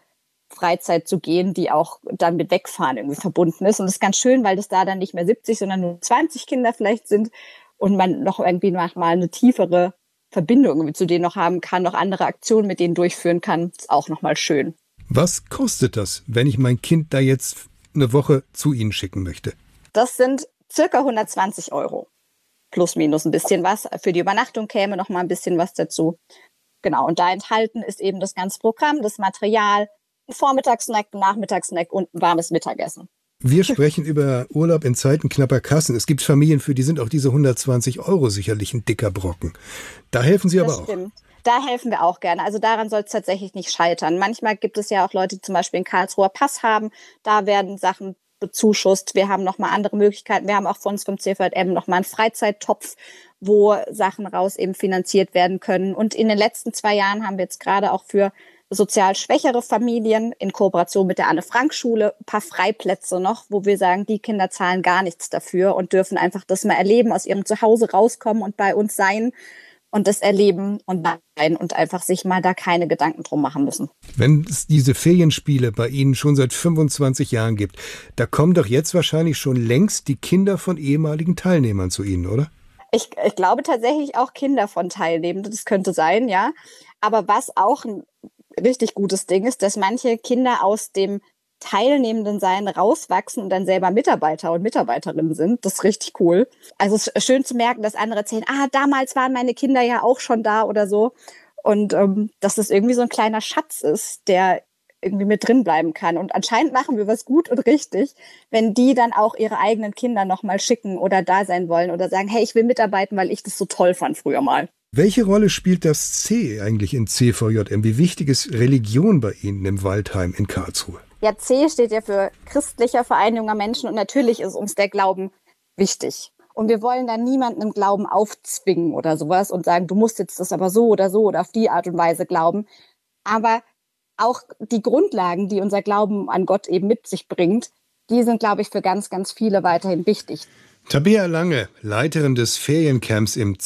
Freizeit zu gehen, die auch dann mit Wegfahren irgendwie verbunden ist. Und das ist ganz schön, weil das da dann nicht mehr 70, sondern nur 20 Kinder vielleicht sind und man noch irgendwie mal eine tiefere Verbindung zu denen noch haben kann, noch andere Aktionen mit denen durchführen kann. Ist auch nochmal schön. Was kostet das, wenn ich mein Kind da jetzt eine Woche zu Ihnen schicken möchte? Das sind circa 120 €. Plus, minus ein bisschen was. Für die Übernachtung käme noch mal ein bisschen was dazu. Genau, und da enthalten ist eben das ganze Programm, das Material, ein Vormittagssnack, ein Nachmittagssnack und ein warmes Mittagessen. Wir sprechen über Urlaub in Zeiten knapper Kassen. Es gibt Familien, für die sind auch diese 120 € sicherlich ein dicker Brocken. Da helfen Sie aber auch. Das stimmt. Da helfen wir auch gerne. Also daran soll es tatsächlich nicht scheitern. Manchmal gibt es ja auch Leute, die zum Beispiel einen Karlsruher Pass haben. Da werden Sachen bezuschusst. Wir haben nochmal andere Möglichkeiten. Wir haben auch von uns vom CVJM nochmal einen Freizeittopf, wo Sachen raus eben finanziert werden können. Und in den letzten 2 Jahren haben wir jetzt gerade auch für sozial schwächere Familien in Kooperation mit der Anne-Frank-Schule ein paar Freiplätze noch, wo wir sagen, die Kinder zahlen gar nichts dafür und dürfen einfach das mal erleben, aus ihrem Zuhause rauskommen und bei uns sein und das erleben und sein und einfach sich mal da keine Gedanken drum machen müssen. Wenn es diese Ferienspiele bei Ihnen schon seit 25 Jahren gibt, da kommen doch jetzt wahrscheinlich schon längst die Kinder von ehemaligen Teilnehmern zu Ihnen, oder? Ich glaube tatsächlich auch Kinder von Teilnehmenden, das könnte sein, ja. Aber was auch ein richtig gutes Ding ist, dass manche Kinder aus dem teilnehmenden Sein rauswachsen und dann selber Mitarbeiter und Mitarbeiterinnen sind. Das ist richtig cool. Also es ist schön zu merken, dass andere erzählen, damals waren meine Kinder ja auch schon da oder so. Und dass das irgendwie so ein kleiner Schatz ist, der irgendwie mit drin bleiben kann. Und anscheinend machen wir was gut und richtig, wenn die dann auch ihre eigenen Kinder nochmal schicken oder da sein wollen oder sagen, hey, ich will mitarbeiten, weil ich das so toll fand früher mal. Welche Rolle spielt das C eigentlich in CVJM? Wie wichtig ist Religion bei Ihnen im Waldheim in Karlsruhe? Ja, C steht ja für Christlicher Verein junger Menschen und natürlich ist uns der Glauben wichtig. Und wir wollen da niemanden im Glauben aufzwingen oder sowas und sagen, du musst jetzt das aber so oder auf die Art und Weise glauben. Aber auch die Grundlagen, die unser Glauben an Gott eben mit sich bringt, die sind, glaube ich, für ganz, ganz viele weiterhin wichtig. Tabea Lange, Leiterin des Feriencamps im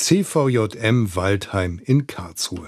CVJM Waldheim in Karlsruhe.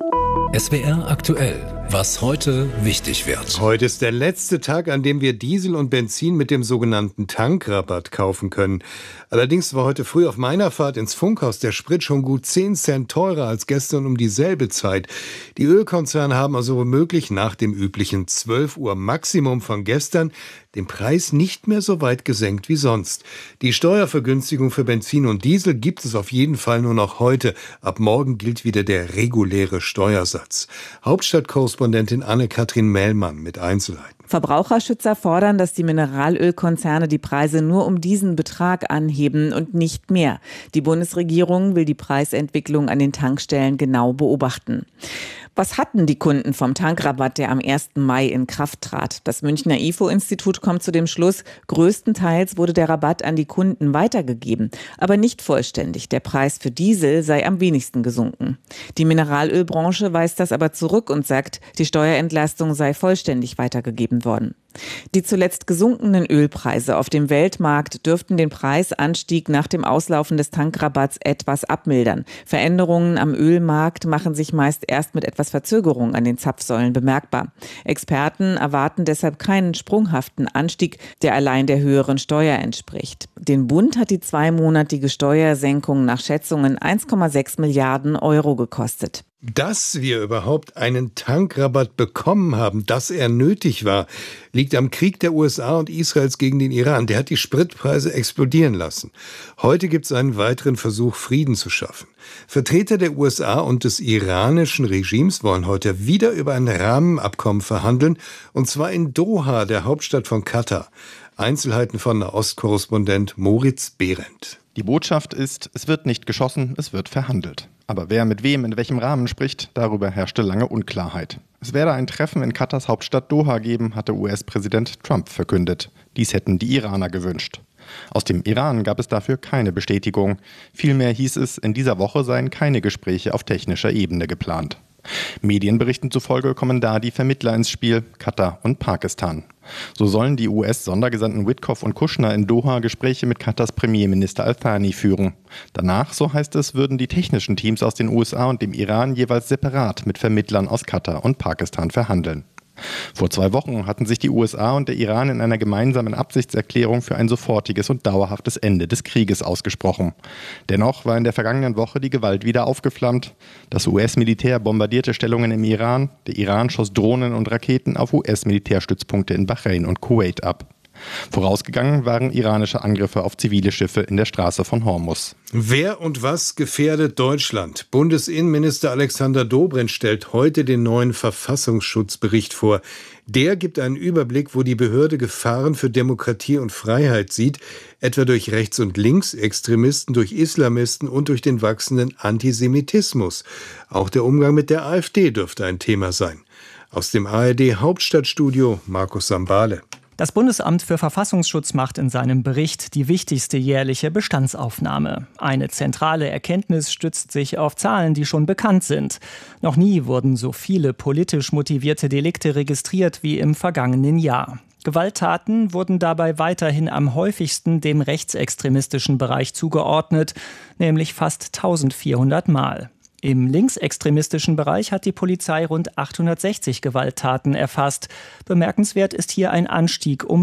SWR aktuell, was heute wichtig wird. Heute ist der letzte Tag, an dem wir Diesel und Benzin mit dem sogenannten Tankrabatt kaufen können. Allerdings war heute früh auf meiner Fahrt ins Funkhaus der Sprit schon gut 10 Cent teurer als gestern um dieselbe Zeit. Die Ölkonzerne haben also womöglich nach dem üblichen 12 Uhr Maximum von gestern den Preis nicht mehr so weit gesenkt wie sonst. Die Steuervergünstigung für Benzin und Diesel gibt es auf jeden Fall nur noch heute. Ab morgen gilt wieder der reguläre Steuersatz. Hauptstadtkorrespondentin Anne-Kathrin Mellmann mit Einzelheiten. Verbraucherschützer fordern, dass die Mineralölkonzerne die Preise nur um diesen Betrag anheben und nicht mehr. Die Bundesregierung will die Preisentwicklung an den Tankstellen genau beobachten. Was hatten die Kunden vom Tankrabatt, der am 1. Mai in Kraft trat? Das Münchner IFO-Institut kommt zu dem Schluss, größtenteils wurde der Rabatt an die Kunden weitergegeben, aber nicht vollständig. Der Preis für Diesel sei am wenigsten gesunken. Die Mineralölbranche weist das aber zurück und sagt, die Steuerentlastung sei vollständig weitergegeben worden. Die zuletzt gesunkenen Ölpreise auf dem Weltmarkt dürften den Preisanstieg nach dem Auslaufen des Tankrabatts etwas abmildern. Veränderungen am Ölmarkt machen sich meist erst mit etwas Verzögerung an den Zapfsäulen bemerkbar. Experten erwarten deshalb keinen sprunghaften Anstieg, der allein der höheren Steuer entspricht. Den Bund hat die 2-monatige Steuersenkung nach Schätzungen 1,6 Milliarden Euro gekostet. Dass wir überhaupt einen Tankrabatt bekommen haben, dass er nötig war, liegt am Krieg der USA und Israels gegen den Iran. Der hat die Spritpreise explodieren lassen. Heute gibt es einen weiteren Versuch, Frieden zu schaffen. Vertreter der USA und des iranischen Regimes wollen heute wieder über ein Rahmenabkommen verhandeln, und zwar in Doha, der Hauptstadt von Katar. Einzelheiten von Nahostkorrespondent Moritz Behrendt. Die Botschaft ist, es wird nicht geschossen, es wird verhandelt. Aber wer mit wem in welchem Rahmen spricht, darüber herrschte lange Unklarheit. Es werde ein Treffen in Katars Hauptstadt Doha geben, hatte US-Präsident Trump verkündet. Dies hätten die Iraner gewünscht. Aus dem Iran gab es dafür keine Bestätigung. Vielmehr hieß es, in dieser Woche seien keine Gespräche auf technischer Ebene geplant. Medienberichten zufolge kommen da die Vermittler ins Spiel, Katar und Pakistan. So sollen die US-Sondergesandten Witkoff und Kushner in Doha Gespräche mit Katars Premierminister Al-Thani führen. Danach, so heißt es, würden die technischen Teams aus den USA und dem Iran jeweils separat mit Vermittlern aus Katar und Pakistan verhandeln. Vor 2 Wochen hatten sich die USA und der Iran in einer gemeinsamen Absichtserklärung für ein sofortiges und dauerhaftes Ende des Krieges ausgesprochen. Dennoch war in der vergangenen Woche die Gewalt wieder aufgeflammt. Das US-Militär bombardierte Stellungen im Iran. Der Iran schoss Drohnen und Raketen auf US-Militärstützpunkte in Bahrain und Kuwait ab. Vorausgegangen waren iranische Angriffe auf zivile Schiffe in der Straße von Hormuz. Wer und was gefährdet Deutschland? Bundesinnenminister Alexander Dobrindt stellt heute den neuen Verfassungsschutzbericht vor. Der gibt einen Überblick, wo die Behörde Gefahren für Demokratie und Freiheit sieht, etwa durch Rechts- und Linksextremisten, durch Islamisten und durch den wachsenden Antisemitismus. Auch der Umgang mit der AfD dürfte ein Thema sein. Aus dem ARD-Hauptstadtstudio Markus Sambale. Das Bundesamt für Verfassungsschutz macht in seinem Bericht die wichtigste jährliche Bestandsaufnahme. Eine zentrale Erkenntnis stützt sich auf Zahlen, die schon bekannt sind. Noch nie wurden so viele politisch motivierte Delikte registriert wie im vergangenen Jahr. Gewalttaten wurden dabei weiterhin am häufigsten dem rechtsextremistischen Bereich zugeordnet, nämlich fast 1400 Mal. Im linksextremistischen Bereich hat die Polizei rund 860 Gewalttaten erfasst. Bemerkenswert ist hier ein Anstieg um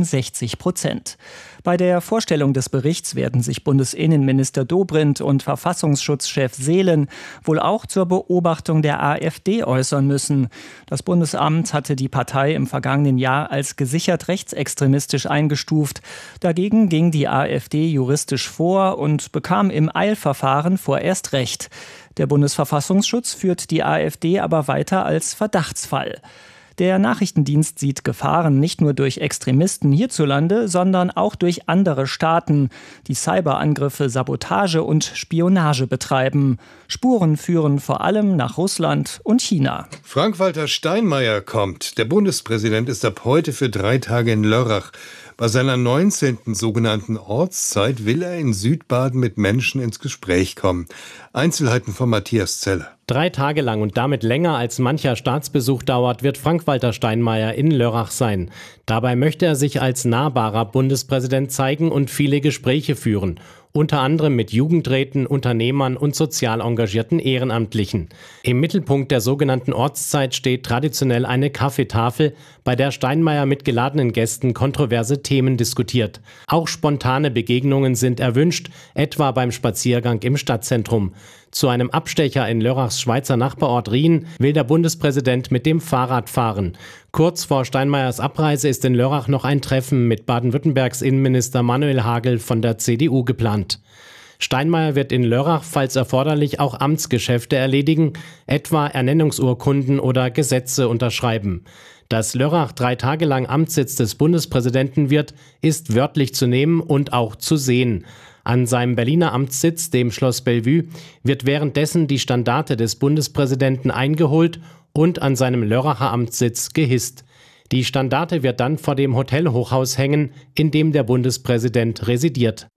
60%. Bei der Vorstellung des Berichts werden sich Bundesinnenminister Dobrindt und Verfassungsschutzchef Seelen wohl auch zur Beobachtung der AfD äußern müssen. Das Bundesamt hatte die Partei im vergangenen Jahr als gesichert rechtsextremistisch eingestuft. Dagegen ging die AfD juristisch vor und bekam im Eilverfahren vorerst Recht. Der Bundesverfassungsschutz führt die AfD aber weiter als Verdachtsfall. Der Nachrichtendienst sieht Gefahren nicht nur durch Extremisten hierzulande, sondern auch durch andere Staaten, die Cyberangriffe, Sabotage und Spionage betreiben. Spuren führen vor allem nach Russland und China. Frank-Walter Steinmeier kommt. Der Bundespräsident ist ab heute für 3 Tage in Lörrach. Bei seiner 19. sogenannten Ortszeit will er in Südbaden mit Menschen ins Gespräch kommen. Einzelheiten von Matthias Zeller. 3 Tage lang und damit länger als mancher Staatsbesuch dauert, wird Frank-Walter Steinmeier in Lörrach sein. Dabei möchte er sich als nahbarer Bundespräsident zeigen und viele Gespräche führen. Unter anderem mit Jugendräten, Unternehmern und sozial engagierten Ehrenamtlichen. Im Mittelpunkt der sogenannten Ortszeit steht traditionell eine Kaffeetafel, bei der Steinmeier mit geladenen Gästen kontroverse Themen diskutiert. Auch spontane Begegnungen sind erwünscht, etwa beim Spaziergang im Stadtzentrum. Zu einem Abstecher in Lörrachs Schweizer Nachbarort Rien will der Bundespräsident mit dem Fahrrad fahren. Kurz vor Steinmeiers Abreise ist in Lörrach noch ein Treffen mit Baden-Württembergs Innenminister Manuel Hagel von der CDU geplant. Steinmeier wird in Lörrach, falls erforderlich, auch Amtsgeschäfte erledigen, etwa Ernennungsurkunden oder Gesetze unterschreiben. Dass Lörrach 3 Tage lang Amtssitz des Bundespräsidenten wird, ist wörtlich zu nehmen und auch zu sehen. An seinem Berliner Amtssitz, dem Schloss Bellevue, wird währenddessen die Standarte des Bundespräsidenten eingeholt und an seinem Lörracher Amtssitz gehisst. Die Standarte wird dann vor dem Hotelhochhaus hängen, in dem der Bundespräsident residiert.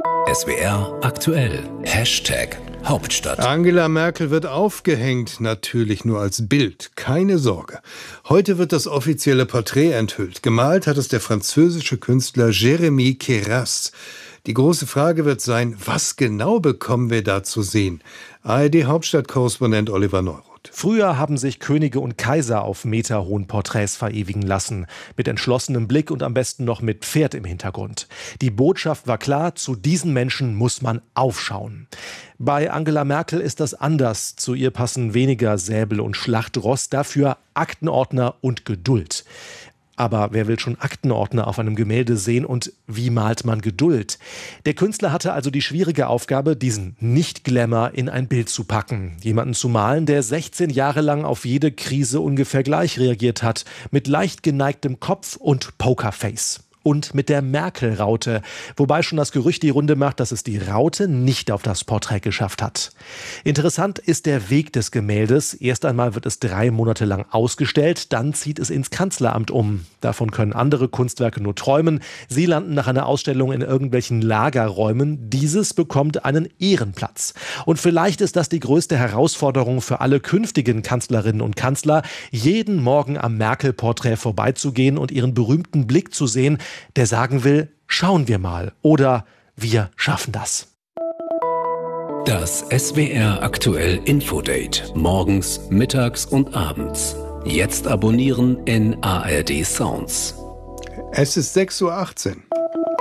SWR aktuell. #Hauptstadt. Angela Merkel wird aufgehängt, natürlich nur als Bild. Keine Sorge. Heute wird das offizielle Porträt enthüllt. Gemalt hat es der französische Künstler Jérémy Queyras. Die große Frage wird sein, was genau bekommen wir da zu sehen? ARD-Hauptstadtkorrespondent Oliver Neuroth. Früher haben sich Könige und Kaiser auf meterhohen Porträts verewigen lassen. Mit entschlossenem Blick und am besten noch mit Pferd im Hintergrund. Die Botschaft war klar, zu diesen Menschen muss man aufschauen. Bei Angela Merkel ist das anders. Zu ihr passen weniger Säbel und Schlachtross, dafür Aktenordner und Geduld. Aber wer will schon Aktenordner auf einem Gemälde sehen und wie malt man Geduld? Der Künstler hatte also die schwierige Aufgabe, diesen Nicht-Glamour in ein Bild zu packen. Jemanden zu malen, der 16 Jahre lang auf jede Krise ungefähr gleich reagiert hat. Mit leicht geneigtem Kopf und Pokerface. Und mit der Merkel-Raute, wobei schon das Gerücht die Runde macht, dass es die Raute nicht auf das Porträt geschafft hat. Interessant ist der Weg des Gemäldes. Erst einmal wird es 3 Monate lang ausgestellt, dann zieht es ins Kanzleramt um. Davon können andere Kunstwerke nur träumen. Sie landen nach einer Ausstellung in irgendwelchen Lagerräumen. Dieses bekommt einen Ehrenplatz. Und vielleicht ist das die größte Herausforderung für alle künftigen Kanzlerinnen und Kanzler, jeden Morgen am Merkel-Porträt vorbeizugehen und ihren berühmten Blick zu sehen, der sagen will, schauen wir mal oder wir schaffen das. Das SWR aktuell Infodate. Morgens, mittags und abends. Jetzt abonnieren in ARD Sounds. Es ist 6:18 Uhr.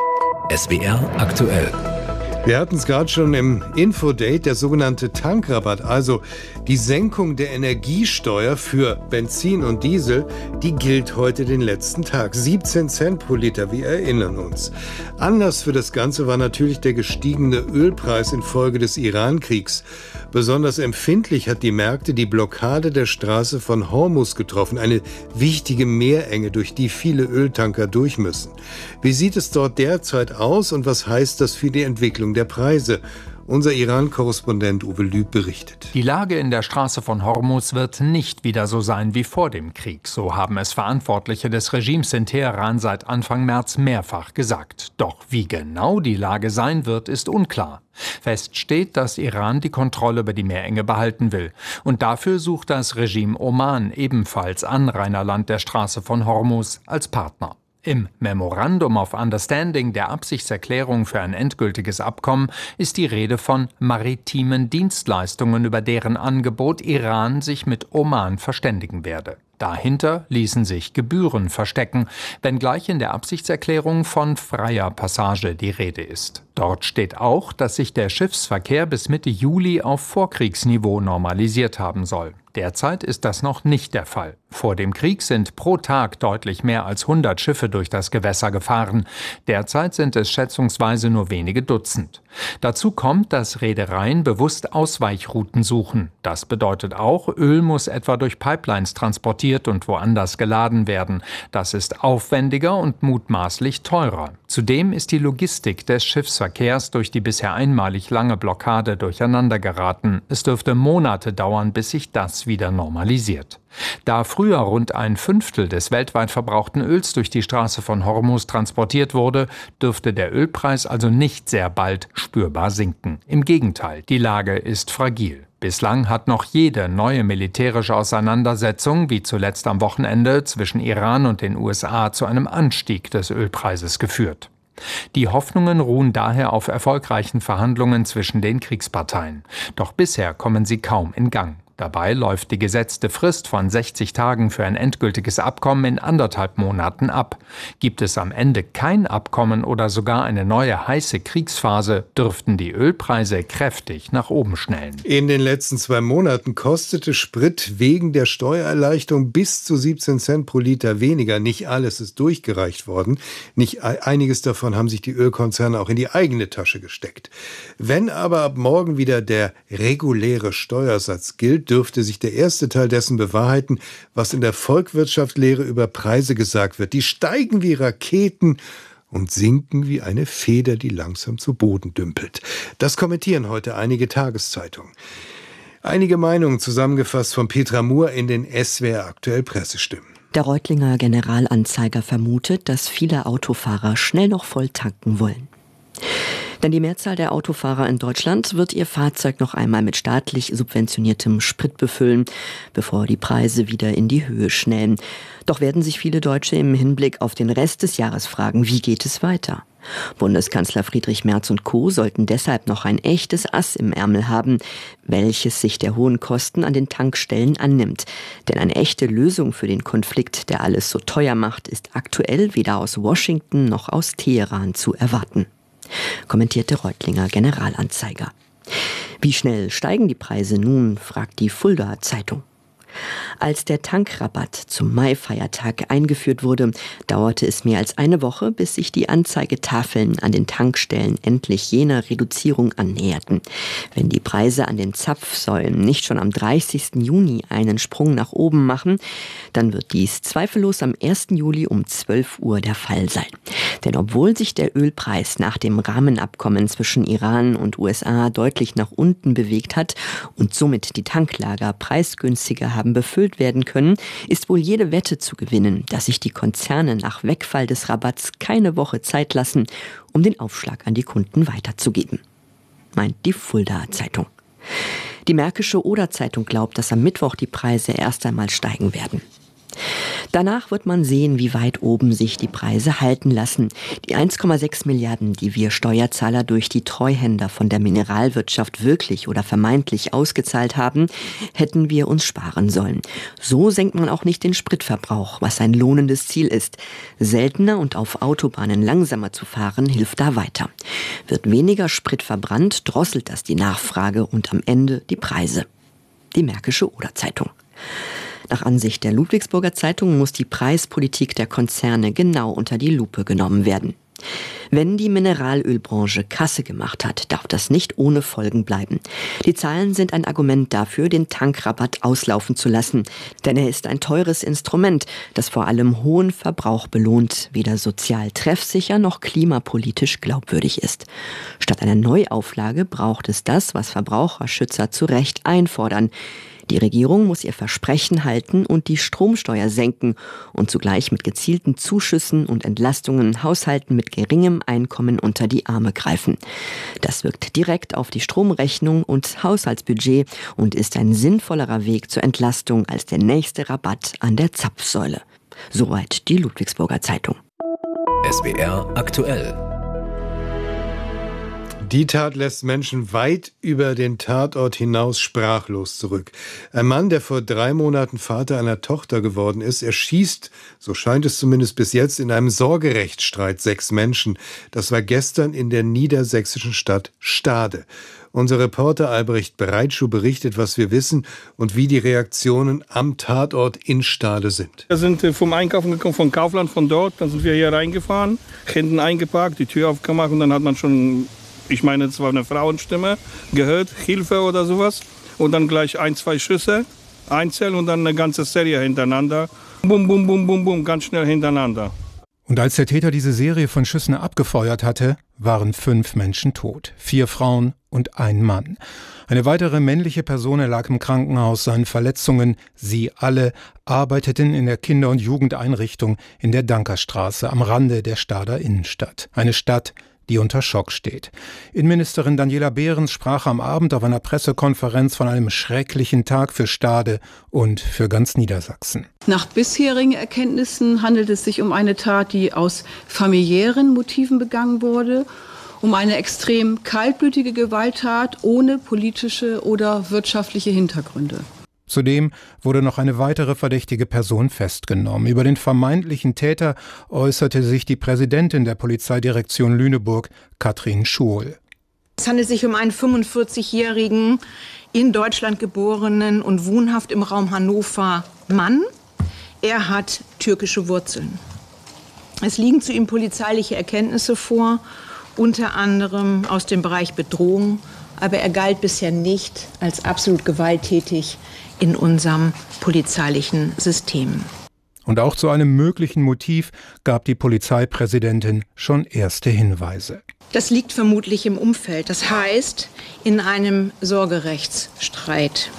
SWR aktuell. Wir hatten es gerade schon im Infodate, der sogenannte Tankrabatt, also die Senkung der Energiesteuer für Benzin und Diesel, die gilt heute den letzten Tag. 17 Cent pro Liter, wir erinnern uns. Anlass für das Ganze war natürlich der gestiegene Ölpreis infolge des Iran-Kriegs. Besonders empfindlich hat die Märkte die Blockade der Straße von Hormuz getroffen, eine wichtige Meerenge, durch die viele Öltanker durch müssen. Wie sieht es dort derzeit aus und was heißt das für die Entwicklung der Preise? Unser Iran-Korrespondent Uwe Lüb berichtet. Die Lage in der Straße von Hormuz wird nicht wieder so sein wie vor dem Krieg. So haben es Verantwortliche des Regimes in Teheran seit Anfang März mehrfach gesagt. Doch wie genau die Lage sein wird, ist unklar. Fest steht, dass Iran die Kontrolle über die Meerenge behalten will. Und dafür sucht das Regime Oman, ebenfalls Anrainerland der Straße von Hormuz, als Partner. Im Memorandum of Understanding, der Absichtserklärung für ein endgültiges Abkommen, ist die Rede von maritimen Dienstleistungen, über deren Angebot Iran sich mit Oman verständigen werde. Dahinter ließen sich Gebühren verstecken, wenngleich in der Absichtserklärung von freier Passage die Rede ist. Dort steht auch, dass sich der Schiffsverkehr bis Mitte Juli auf Vorkriegsniveau normalisiert haben soll. Derzeit ist das noch nicht der Fall. Vor dem Krieg sind pro Tag deutlich mehr als 100 Schiffe durch das Gewässer gefahren. Derzeit sind es schätzungsweise nur wenige Dutzend. Dazu kommt, dass Reedereien bewusst Ausweichrouten suchen. Das bedeutet auch, Öl muss etwa durch Pipelines transportiert und woanders geladen werden. Das ist aufwendiger und mutmaßlich teurer. Zudem ist die Logistik des Schiffsverkehrs durch die bisher einmalig lange Blockade durcheinander geraten. Es dürfte Monate dauern, bis sich das wieder normalisiert. Da früher rund 1/5 des weltweit verbrauchten Öls durch die Straße von Hormuz transportiert wurde, dürfte der Ölpreis also nicht sehr bald spürbar sinken. Im Gegenteil, die Lage ist fragil. Bislang hat noch jede neue militärische Auseinandersetzung, wie zuletzt am Wochenende zwischen Iran und den USA, zu einem Anstieg des Ölpreises geführt. Die Hoffnungen ruhen daher auf erfolgreichen Verhandlungen zwischen den Kriegsparteien. Doch bisher kommen sie kaum in Gang. Dabei läuft die gesetzte Frist von 60 Tagen für ein endgültiges Abkommen in 1,5 Monaten ab. Gibt es am Ende kein Abkommen oder sogar eine neue heiße Kriegsphase, dürften die Ölpreise kräftig nach oben schnellen. In den letzten 2 Monaten kostete Sprit wegen der Steuererleichterung bis zu 17 Cent pro Liter weniger. Nicht alles ist durchgereicht worden. Nicht einiges davon haben sich die Ölkonzerne auch in die eigene Tasche gesteckt. Wenn aber ab morgen wieder der reguläre Steuersatz gilt, dürfte sich der erste Teil dessen bewahrheiten, was in der Volkswirtschaftslehre über Preise gesagt wird. Die steigen wie Raketen und sinken wie eine Feder, die langsam zu Boden dümpelt. Das kommentieren heute einige Tageszeitungen. Einige Meinungen zusammengefasst von Petra Muhr in den SWR aktuell Pressestimmen. Der Reutlinger Generalanzeiger vermutet, dass viele Autofahrer schnell noch voll tanken wollen. Denn die Mehrzahl der Autofahrer in Deutschland wird ihr Fahrzeug noch einmal mit staatlich subventioniertem Sprit befüllen, bevor die Preise wieder in die Höhe schnellen. Doch werden sich viele Deutsche im Hinblick auf den Rest des Jahres fragen, wie geht es weiter? Bundeskanzler Friedrich Merz und Co. sollten deshalb noch ein echtes Ass im Ärmel haben, welches sich der hohen Kosten an den Tankstellen annimmt. Denn eine echte Lösung für den Konflikt, der alles so teuer macht, ist aktuell weder aus Washington noch aus Teheran zu erwarten. Kommentierte Reutlinger Generalanzeiger. Wie schnell steigen die Preise nun, fragt die Fuldaer Zeitung. Als der Tankrabatt zum Maifeiertag eingeführt wurde, dauerte es mehr als eine Woche, bis sich die Anzeigetafeln an den Tankstellen endlich jener Reduzierung annäherten. Wenn die Preise an den Zapfsäulen nicht schon am 30. Juni einen Sprung nach oben machen, dann wird dies zweifellos am 1. Juli um 12 Uhr der Fall sein. Denn obwohl sich der Ölpreis nach dem Rahmenabkommen zwischen Iran und USA deutlich nach unten bewegt hat und somit die Tanklager preisgünstiger haben befüllt werden können, ist wohl jede Wette zu gewinnen, dass sich die Konzerne nach Wegfall des Rabatts keine Woche Zeit lassen, um den Aufschlag an die Kunden weiterzugeben, meint die Fuldaer Zeitung. Die Märkische Oder-Zeitung glaubt, dass am Mittwoch die Preise erst einmal steigen werden. Danach wird man sehen, wie weit oben sich die Preise halten lassen. Die 1,6 Milliarden, die wir Steuerzahler durch die Treuhänder von der Mineralwirtschaft wirklich oder vermeintlich ausgezahlt haben, hätten wir uns sparen sollen. So senkt man auch nicht den Spritverbrauch, was ein lohnendes Ziel ist. Seltener und auf Autobahnen langsamer zu fahren, hilft da weiter. Wird weniger Sprit verbrannt, drosselt das die Nachfrage und am Ende die Preise. Die Märkische Oder-Zeitung. Nach Ansicht der Ludwigsburger Zeitung muss die Preispolitik der Konzerne genau unter die Lupe genommen werden. Wenn die Mineralölbranche Kasse gemacht hat, darf das nicht ohne Folgen bleiben. Die Zahlen sind ein Argument dafür, den Tankrabatt auslaufen zu lassen. Denn er ist ein teures Instrument, das vor allem hohen Verbrauch belohnt, weder sozial treffsicher noch klimapolitisch glaubwürdig ist. Statt einer Neuauflage braucht es das, was Verbraucherschützer zu Recht einfordern. Die Regierung muss ihr Versprechen halten und die Stromsteuer senken und zugleich mit gezielten Zuschüssen und Entlastungen Haushalten mit geringem Einkommen unter die Arme greifen. Das wirkt direkt auf die Stromrechnung und Haushaltsbudget und ist ein sinnvollerer Weg zur Entlastung als der nächste Rabatt an der Zapfsäule. Soweit die Ludwigsburger Zeitung. SWR aktuell. Die Tat lässt Menschen weit über den Tatort hinaus sprachlos zurück. Ein Mann, der vor 3 Monaten Vater einer Tochter geworden ist, erschießt, so scheint es zumindest bis jetzt, in einem Sorgerechtsstreit 6 Menschen. Das war gestern in der niedersächsischen Stadt Stade. Unser Reporter Albrecht Breitschuh berichtet, was wir wissen und wie die Reaktionen am Tatort in Stade sind. Wir sind vom Einkaufen gekommen, vom Kaufland von dort. Dann sind wir hier reingefahren, hinten eingeparkt, die Tür aufgemacht und dann hat man schon... Ich meine, es war eine Frauenstimme, gehört, Hilfe oder sowas. Und dann gleich 1, 2 Schüsse, einzeln und dann eine ganze Serie hintereinander. Bum, bum, bum, bum, bum, ganz schnell hintereinander. Und als der Täter diese Serie von Schüssen abgefeuert hatte, waren 5 Menschen tot. 4 Frauen und ein Mann. Eine weitere männliche Person lag im Krankenhaus, seinen Verletzungen. Sie alle arbeiteten in der Kinder- und Jugendeinrichtung in der Dankerstraße am Rande der Stader Innenstadt. Eine Stadt, die unter Schock steht. Innenministerin Daniela Behrens sprach am Abend auf einer Pressekonferenz von einem schrecklichen Tag für Stade und für ganz Niedersachsen. Nach bisherigen Erkenntnissen handelt es sich um eine Tat, die aus familiären Motiven begangen wurde, um eine extrem kaltblütige Gewalttat ohne politische oder wirtschaftliche Hintergründe. Zudem wurde noch eine weitere verdächtige Person festgenommen. Über den vermeintlichen Täter äußerte sich die Präsidentin der Polizeidirektion Lüneburg, Katrin Schuhl. Es handelt sich um einen 45-jährigen, in Deutschland geborenen und wohnhaft im Raum Hannover Mann. Er hat türkische Wurzeln. Es liegen zu ihm polizeiliche Erkenntnisse vor, unter anderem aus dem Bereich Bedrohung, aber er galt bisher nicht als absolut gewalttätig in unserem polizeilichen System. Und auch zu einem möglichen Motiv gab die Polizeipräsidentin schon erste Hinweise. Das liegt vermutlich im Umfeld, das heißt in einem Sorgerechtsstreit.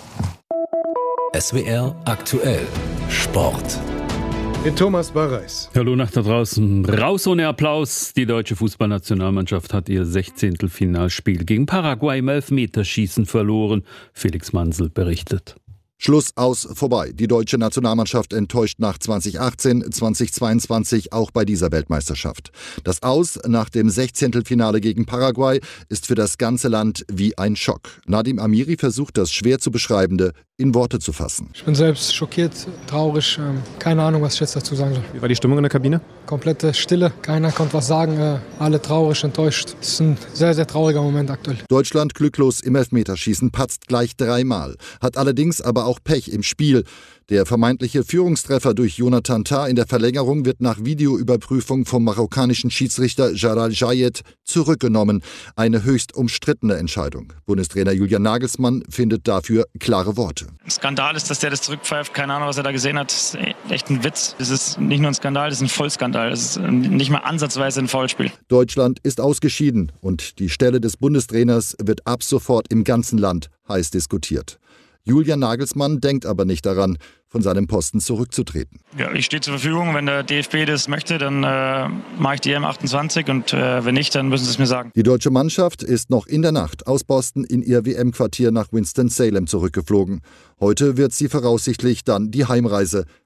SWR aktuell Sport. Mit Thomas Barreis. Hallo nach da draußen. Raus ohne Applaus. Die deutsche Fußballnationalmannschaft hat ihr 16. Finalspiel gegen Paraguay im Elfmeterschießen verloren. Felix Mansel berichtet. Schluss, aus, vorbei. Die deutsche Nationalmannschaft enttäuscht nach 2018, 2022 auch bei dieser Weltmeisterschaft. Das Aus nach dem 16. Finale gegen Paraguay ist für das ganze Land wie ein Schock. Nadim Amiri versucht, das schwer zu Beschreibende in Worte zu fassen. Ich bin selbst schockiert, traurig, keine Ahnung, was ich jetzt dazu sagen soll. Wie war die Stimmung in der Kabine? Komplette Stille, keiner konnte was sagen, alle traurig, enttäuscht. Es ist ein sehr, sehr trauriger Moment aktuell. Deutschland glücklos im Elfmeterschießen, patzt gleich 3-mal, hat allerdings aber auch Pech im Spiel. Der vermeintliche Führungstreffer durch Jonathan Tah in der Verlängerung wird nach Videoüberprüfung vom marokkanischen Schiedsrichter Jalal Jayed zurückgenommen. Eine höchst umstrittene Entscheidung. Bundestrainer Julian Nagelsmann findet dafür klare Worte. Ein Skandal ist, dass der das zurückpfeift. Keine Ahnung, was er da gesehen hat. Das ist echt ein Witz. Das ist nicht nur ein Skandal, das ist ein Vollskandal. Das ist nicht mal ansatzweise ein Foulspiel. Deutschland ist ausgeschieden und die Stelle des Bundestrainers wird ab sofort im ganzen Land heiß diskutiert. Julian Nagelsmann denkt aber nicht daran, von seinem Posten zurückzutreten. Ja, ich stehe zur Verfügung. Wenn der DFB das möchte, dann mache ich die EM 28 und wenn nicht, dann müssen sie es mir sagen. Die deutsche Mannschaft ist noch in der Nacht aus Boston in ihr WM-Quartier nach Winston-Salem zurückgeflogen. Heute wird sie voraussichtlich dann die Heimreise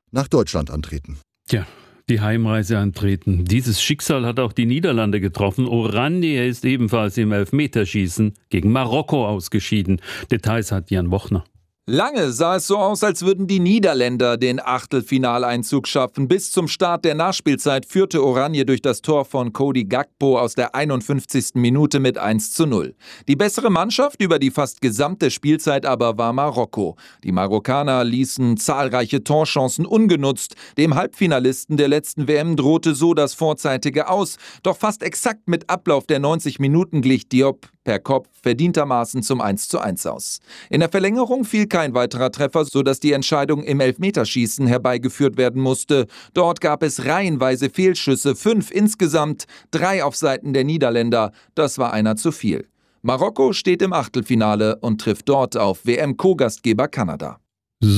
nach Deutschland antreten. Tja, die Heimreise antreten. Dieses Schicksal hat auch die Niederlande getroffen. Oranje ist ebenfalls im Elfmeterschießen gegen Marokko ausgeschieden. Details hat Jan Wochner. Lange sah es so aus, als würden die Niederländer den Achtelfinaleinzug schaffen. Bis zum Start der Nachspielzeit führte Oranje durch das Tor von Cody Gakpo aus der 51. Minute mit 1:0. Die bessere Mannschaft über die fast gesamte Spielzeit aber war Marokko. Die Marokkaner ließen zahlreiche Torchancen ungenutzt. Dem Halbfinalisten der letzten WM drohte so das vorzeitige Aus. Doch fast exakt mit Ablauf der 90 Minuten glich Diop per Kopf verdientermaßen zum 1:1 aus. In der Verlängerung fiel kein weiterer Treffer, sodass die Entscheidung im Elfmeterschießen herbeigeführt werden musste. Dort gab es reihenweise Fehlschüsse, 5 insgesamt, 3 auf Seiten der Niederländer. Das war einer zu viel. Marokko steht im Achtelfinale und trifft dort auf WM-Co-Gastgeber Kanada.